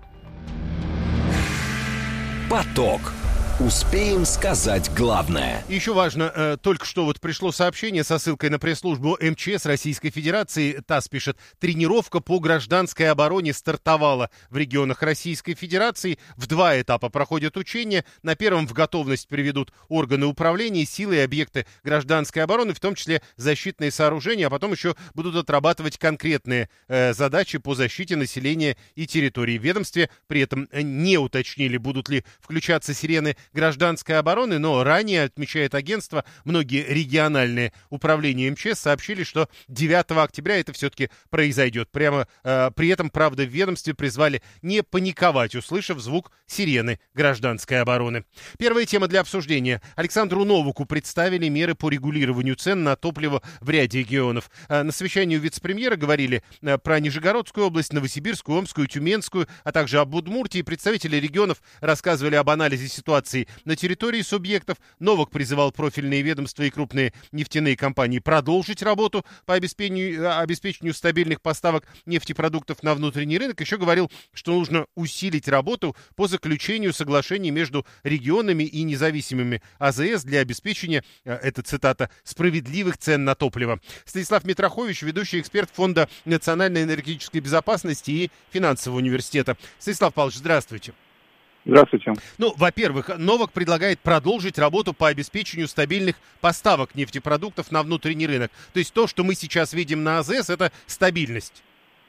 Speaker 8: Поток. Успеем сказать главное.
Speaker 19: Еще важно, э, только что вот пришло сообщение со ссылкой на пресс-службу эм че эс Российской Федерации. ТАСС пишет: тренировка по гражданской обороне стартовала в регионах Российской Федерации. В два этапа проходят учения. На первом в готовность приведут органы управления, силы и объекты гражданской обороны, в том числе защитные сооружения, а потом еще будут отрабатывать конкретные э, задачи по защите населения и территории. В ведомстве при этом не уточнили, будут ли включаться сирены гражданской обороны, но ранее, отмечает агентство, многие региональные управления эм че эс сообщили, что девятого октября это все-таки произойдет. Прямо э, при этом, правда, в ведомстве призвали не паниковать, услышав звук сирены гражданской обороны. Первая тема для обсуждения. Александру Новаку представили меры по регулированию цен на топливо в ряде регионов. Э, на совещании у вице-премьера говорили э, про Нижегородскую область, Новосибирскую, Омскую, Тюменскую, а также об Удмуртии. Представители регионов рассказывали об анализе ситуации инфляции на территории субъектов. Новак призывал профильные ведомства и крупные нефтяные компании продолжить работу по обеспечению, обеспечению стабильных поставок нефтепродуктов на внутренний рынок. Еще говорил, что нужно усилить работу по заключению соглашений между регионами и независимыми АЗС для обеспечения, это цитата, справедливых цен на топливо. Станислав Митрохович, ведущий эксперт Фонда национальной энергетической безопасности и финансового университета. Станислав Павлович, здравствуйте.
Speaker 20: Здравствуйте.
Speaker 19: Ну, во-первых, Новак предлагает продолжить работу по обеспечению стабильных поставок нефтепродуктов на внутренний рынок. То есть то, что мы сейчас видим на АЗС, это стабильность.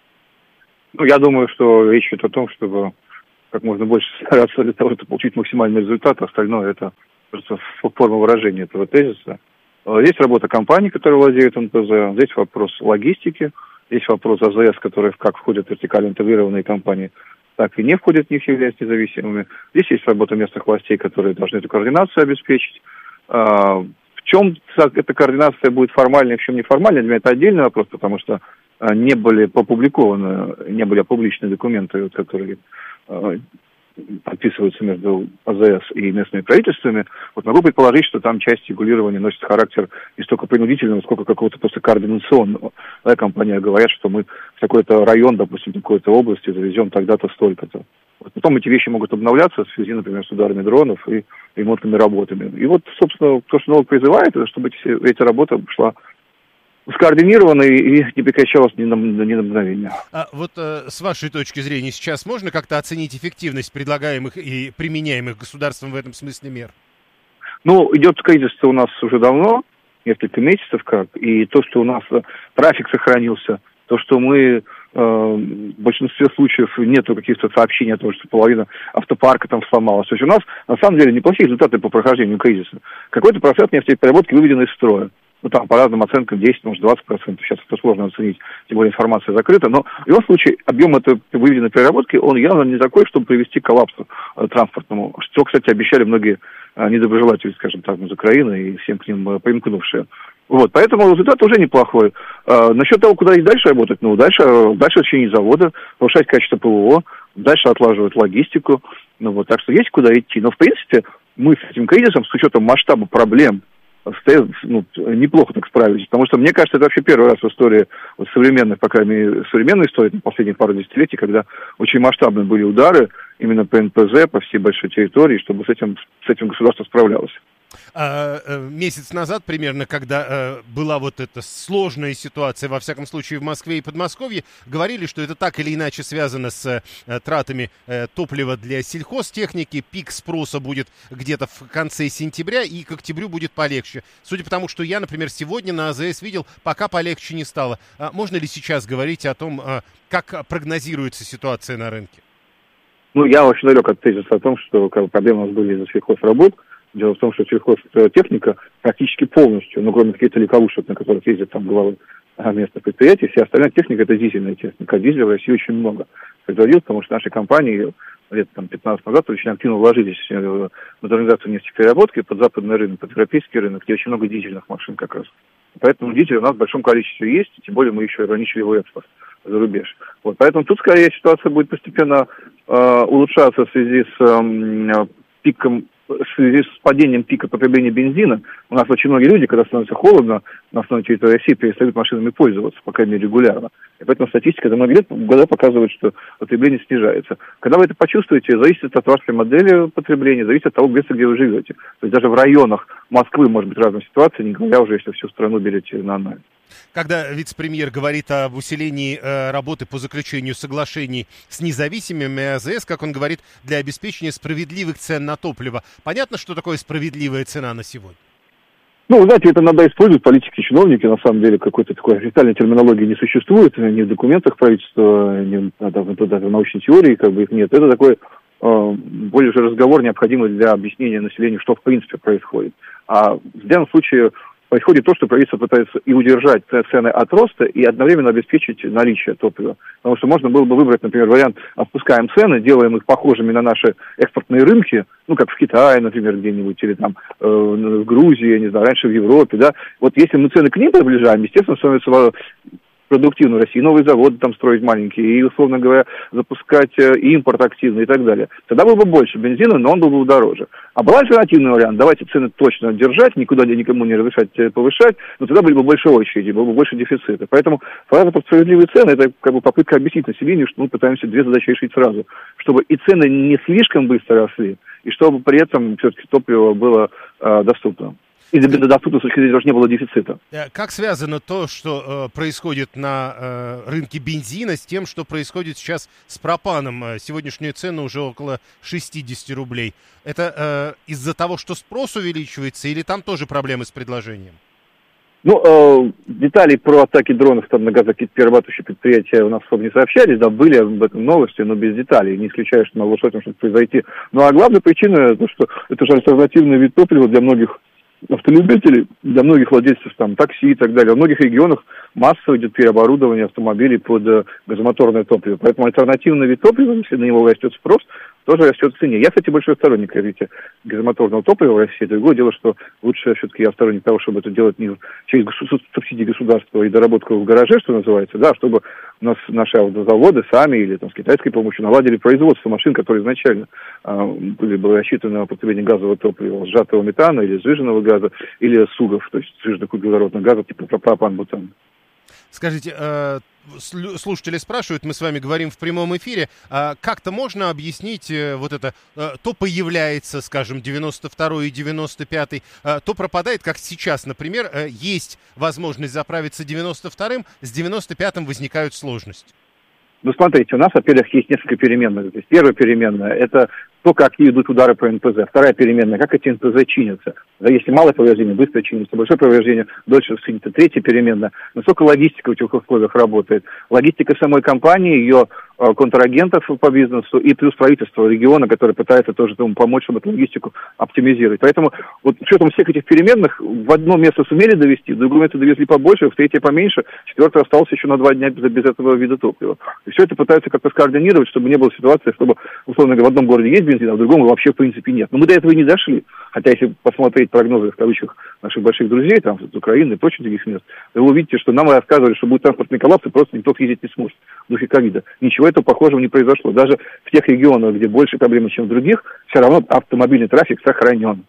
Speaker 20: Ну, я думаю, что речь идет о том, чтобы как можно больше стараться для того, чтобы получить максимальный результат. Остальное это просто форма выражения этого тезиса. Здесь работа компаний, которые владеют эн пэ зэ. Здесь вопрос логистики. Здесь вопрос АЗС, которые как входят в вертикально интегрированные компании, так и не входят в них, являются независимыми. Здесь есть работа местных властей, которые должны эту координацию обеспечить. В чем эта координация будет формальной, в чем неформальной, для меня это отдельный вопрос, потому что не были опубликованы, не были опубличены документы, которые подписываются между АЗС и местными правительствами. Вот могу предположить, что там часть регулирования носит характер не столько принудительного, сколько какого-то просто координационного. Да, компания говорят, что мы в такой-то район, допустим, в какой-то области завезем тогда-то, столько-то. Вот потом эти вещи могут обновляться в связи, например, с ударами дронов и ремонтными работами. И вот, собственно, то, что Новак призывает, это чтобы эти, эти работы шла скоординировано и не прекращалось ни на, ни на мгновение.
Speaker 19: А вот э, с вашей точки зрения сейчас можно как-то оценить эффективность предлагаемых и применяемых государством в этом смысле мер?
Speaker 20: Ну, идет кризис у нас уже давно, несколько месяцев как, и то, что у нас трафик сохранился, то, что мы э, в большинстве случаев нету каких-то сообщений о том, что половина автопарка там сломалась. То есть у нас на самом деле неплохие результаты по прохождению кризиса. Какой-то процент нефтепереработки выведен из строя. Ну, там, по разным оценкам, десять, может, двадцать процентов. Сейчас это сложно оценить, тем более информация закрыта. Но в любом случае, объем этой выведенной переработки, он явно не такой, чтобы привести к коллапсу э, транспортному. Что, кстати, обещали многие э, недоброжелатели, скажем так, из Украины и всем к ним э, примкнувшие. Вот, поэтому результат уже неплохой. Э, насчет того, куда и дальше работать, ну, дальше, э, дальше чинить заводы, повышать качество ПВО, дальше отлаживать логистику. Ну, вот, так что есть куда идти. Но, в принципе, мы с этим кризисом, с учетом масштаба проблем, ну, неплохо так справились, потому что, мне кажется, это вообще первый раз в истории, вот, современной, по крайней мере, современной истории, последние пару десятилетий, когда очень масштабные были удары именно по эн пэ зэ, по всей большой территории, чтобы с этим, с этим государство справлялось.
Speaker 19: А, месяц назад примерно, когда а, была вот эта сложная ситуация, во всяком случае в Москве и Подмосковье, говорили, что это так или иначе связано с а, тратами а, топлива для сельхозтехники, пик спроса будет где-то в конце сентября, и к октябрю будет полегче. Судя по тому, что я, например, сегодня на АЗС видел, пока полегче не стало. А можно ли сейчас говорить о том, а, как прогнозируется ситуация на рынке?
Speaker 20: Ну, я очень далек от тезиса о том, что как, проблемы у нас были из-за сельхозработ. Дело в том, что сельхозтехника практически полностью, ну, кроме каких-то легковушек, на которых ездят там главы местных предприятий, вся остальная техника — это дизельная техника. А дизеля в России очень много. Как говорил, потому что наши компании лет там, пятнадцать назад очень активно вложились в модернизацию нефтепереработки под западный рынок, под европейский рынок, где очень много дизельных машин как раз. Поэтому дизель у нас в большом количестве есть, тем более мы еще ограничили его экспорт за рубеж. Вот, поэтому тут, скорее, ситуация будет постепенно э, улучшаться в связи с э, пиком, в связи с падением пика потребления бензина. У нас очень многие люди, когда становится холодно, на основной территории России перестают машинами пользоваться, по крайней мере, регулярно. И поэтому статистика за многие лет, года показывает, что потребление снижается. Когда вы это почувствуете, зависит от вашей модели потребления, зависит от того места, где вы живете. То есть даже в районах Москвы может быть разная ситуация, не говоря уже, если всю страну берете на анализ.
Speaker 19: Когда вице-премьер говорит об усилении э, работы по заключению соглашений с независимыми АЗС, как он говорит, для обеспечения справедливых цен на топливо, понятно, что такое справедливая цена на сегодня?
Speaker 20: Ну, знаете, это иногда используют политики, чиновники, на самом деле какой-то такой официальной терминологии не существует, ни в документах правительства, ни даже, даже в научной теории, как бы их нет. Это такой э, более же разговор, необходимый для объяснения населению, что в принципе происходит. А в данном случае происходит то, что правительство пытается и удержать цены от роста, и одновременно обеспечить наличие топлива. Потому что можно было бы выбрать, например, вариант: опускаем цены, делаем их похожими на наши экспортные рынки, ну, как в Китае, например, где-нибудь, или там э, в Грузии, не знаю, раньше в Европе, да. Вот если мы цены к ним приближаем, естественно, становится продуктивную Россию, новые заводы там строить маленькие, и, условно говоря, запускать импорт активно и так далее. Тогда было бы больше бензина, но он был бы дороже. А был альтернативный вариант, давайте цены точно держать, никуда никому не разрешать повышать, но тогда были бы больше очереди, было бы больше дефицита. Поэтому фраза про справедливые цены — это как бы попытка объяснить населению, что мы пытаемся две задачи решить сразу, чтобы и цены не слишком быстро росли, и чтобы при этом все-таки топливо было э, доступно. И доступно, с точки зрения, не было дефицита.
Speaker 19: Как связано то, что э, происходит на э, рынке бензина, с тем, что происходит сейчас с пропаном? Сегодняшняя цена уже около шестьдесят рублей. Это э, из-за того, что спрос увеличивается, или там тоже проблемы с предложением?
Speaker 20: Ну, э, деталей про атаки дронов там на газоперерабатывающие предприятия у нас особо не сообщались, да, были об этом новости, но без деталей, не исключаю, что могло что-то произойти. Ну, а главная причина, то, что это же альтернативный вид топлива для многих автолюбителей, для многих владельцев там такси и так далее. В многих регионах массово идет переоборудование автомобилей под э, газомоторное топливо. Поэтому альтернативный вид топлива, если на него растет спрос, тоже растет в цене. Я, кстати, большой сторонник развития газомоторного топлива в России. Другое дело, что лучше все-таки я сторонник того, чтобы это делать не через субсидии государства и доработку в гараже, что называется, да, чтобы у нас наши автозаводы сами или там с китайской помощью наладили производство машин, которые изначально э, были бы рассчитаны на употребление газового топлива, сжатого метана или сжиженного газа, или сугов, то есть сжиженных углеродных газов, типа пропан-бутан.
Speaker 19: Скажите, э, слушатели спрашивают, мы с вами говорим в прямом эфире, э, как-то можно объяснить э, вот это, э, то появляется, скажем, девяносто второй и девяносто пятый, э, то пропадает, как сейчас, например, э, есть возможность заправиться девяносто вторым, с девяносто пятым возникают сложности.
Speaker 20: Ну, смотрите, у нас, во-первых, есть несколько переменных. То есть первая переменная — это то, как идут удары по эн пэ зэ. Вторая переменная — как эти эн пэ зэ чинятся. Да, если малое повреждение, быстро чинится. Большое повреждение, дольше чинится. Третья переменная — насколько логистика в этих условиях работает. Логистика самой компании, ее э, контрагентов по бизнесу и плюс правительство региона, которое пытается тоже этому помочь, чтобы эту логистику оптимизировать. Поэтому вот с учетом всех этих переменных в одно место сумели довести, в другое место довезли побольше, в третье поменьше, в четвертое осталось еще на два дня без, без этого вида топлива. И все это пытаются как-то скоординировать, чтобы не было ситуации, чтобы, условно говоря, в одном городе есть бензин, а в другом вообще в принципе нет. Но мы до этого и не дошли. Хотя если посмотреть прогнозы в кавычках наших больших друзей, там, из Украины и прочих других мест, то вы увидите, что нам рассказывали, что будет транспортный коллапс, и просто никто ездить не сможет в духе ковида. Ничего этого похожего не произошло. Даже в тех регионах, где больше проблем, чем в других, все равно автомобильный трафик сохранен.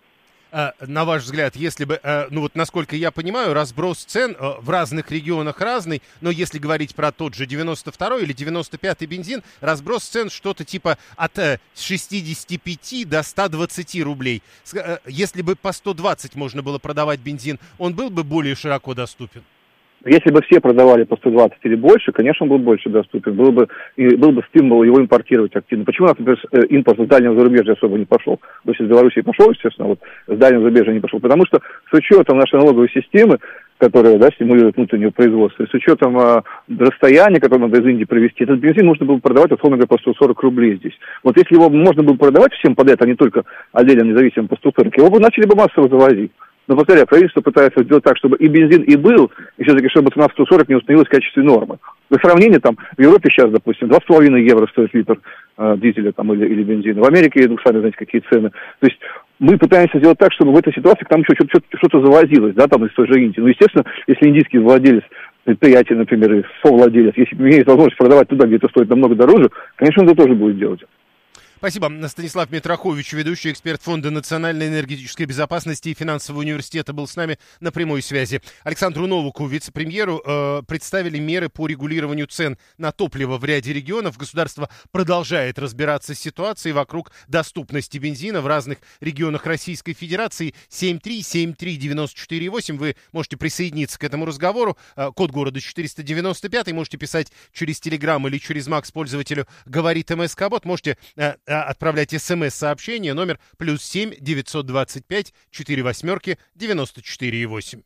Speaker 19: На ваш взгляд, если бы, ну вот насколько я понимаю, разброс цен в разных регионах разный, но если говорить про тот же девяносто второй или девяносто пятый бензин, разброс цен что-то типа от шестидесяти пяти до ста двадцати рублей. Если бы по сто двадцать можно было продавать бензин, он был бы более широко доступен?
Speaker 20: Если бы все продавали по сто двадцать или больше, конечно, он был больше доступен. Был бы, и был бы стимул его импортировать активно. Почему у нас, например, импорт с дальнего зарубежья особо не пошел? То есть из Беларуси пошел, естественно, вот с дальнего зарубежья не пошел. Потому что с учетом нашей налоговой системы, которая, да, стимулирует внутреннее производство, и с учетом а, расстояния, которое надо из Индии провести, этот бензин нужно было продавать, условно говоря, по сто сорок рублей здесь. Вот если его можно было продавать всем подряд, а не только отдельно независимым по сто сорок, его бы начали бы массово завозить. Но, повторяю, правительство пытается сделать так, чтобы и бензин и был, и все-таки, чтобы цена в сто сорок не установилась в качестве нормы. Для сравнения, там, в Европе сейчас, допустим, два с половиной евро стоит литр э, дизеля там, или, или бензина. В Америке, ну, сами знаете, какие цены. То есть мы пытаемся сделать так, чтобы в этой ситуации к нам еще что-то, что-то завозилось, да, там, из той же Индии. Ну, естественно, если индийский владелец предприятия, например, и совладелец, если имеет возможность продавать туда, где это стоит намного дороже, конечно, он это тоже будет делать.
Speaker 19: Спасибо. Станислав Митрохович, ведущий эксперт Фонда национальной энергетической безопасности и финансового университета, был с нами на прямой связи. Александру Новаку, вице-премьеру, э, представили меры по регулированию цен на топливо в ряде регионов. Государство продолжает разбираться с ситуацией вокруг доступности бензина в разных регионах Российской Федерации. семь три семь три девять четыре восемь. Вы можете присоединиться к этому разговору. Э, код города четыреста девяносто пять. Можете писать через Телеграм или через Макс пользователю «Говорит МСК-бот». Можете э, отправлять смс-сообщение номер плюс семь девятьсот двадцать пять четыре восьмерки девяносто четыре восемь.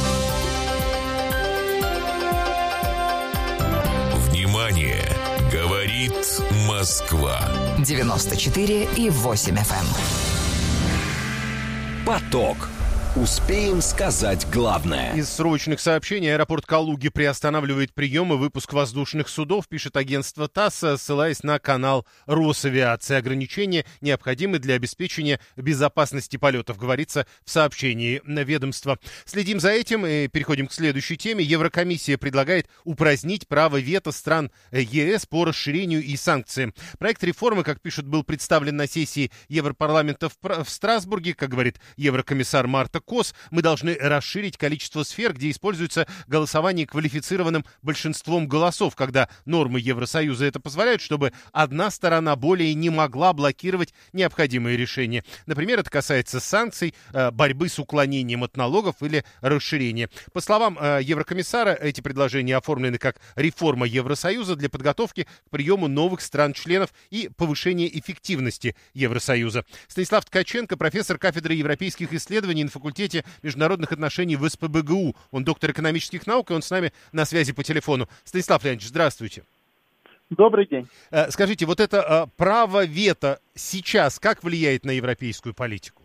Speaker 3: Внимание! Говорит Москва.
Speaker 21: девяносто четыре и восемь эф эм.
Speaker 8: Поток. Успеем сказать главное.
Speaker 19: Из срочных сообщений: аэропорт Калуги приостанавливает прием и выпуск воздушных судов, пишет агентство ТАСС, ссылаясь на канал Росавиации. Ограничения необходимы для обеспечения безопасности полетов, говорится в сообщении ведомства. Следим за этим и переходим к следующей теме. Еврокомиссия предлагает упразднить право вето стран ЕС по расширению и санкциям. Проект реформы, как пишут, был представлен на сессии Европарламента в Страсбурге. Как говорит еврокомиссар Марта Кос, мы должны расширить количество сфер, где используется голосование квалифицированным большинством голосов, когда нормы Евросоюза это позволяют, чтобы одна сторона более не могла блокировать необходимые решения. Например, это касается санкций, борьбы с уклонением от налогов или расширения. По словам еврокомиссара, эти предложения оформлены как реформа Евросоюза для подготовки к приему новых стран-членов и повышения эффективности Евросоюза. Станислав Ткаченко, профессор кафедры европейских исследований на факультете международных отношений в СПбГУ. Он доктор экономических наук, и он с нами на связи по телефону. Станислав Леонидович, здравствуйте.
Speaker 21: Добрый день.
Speaker 19: Скажите, вот это право вето сейчас как влияет на европейскую политику?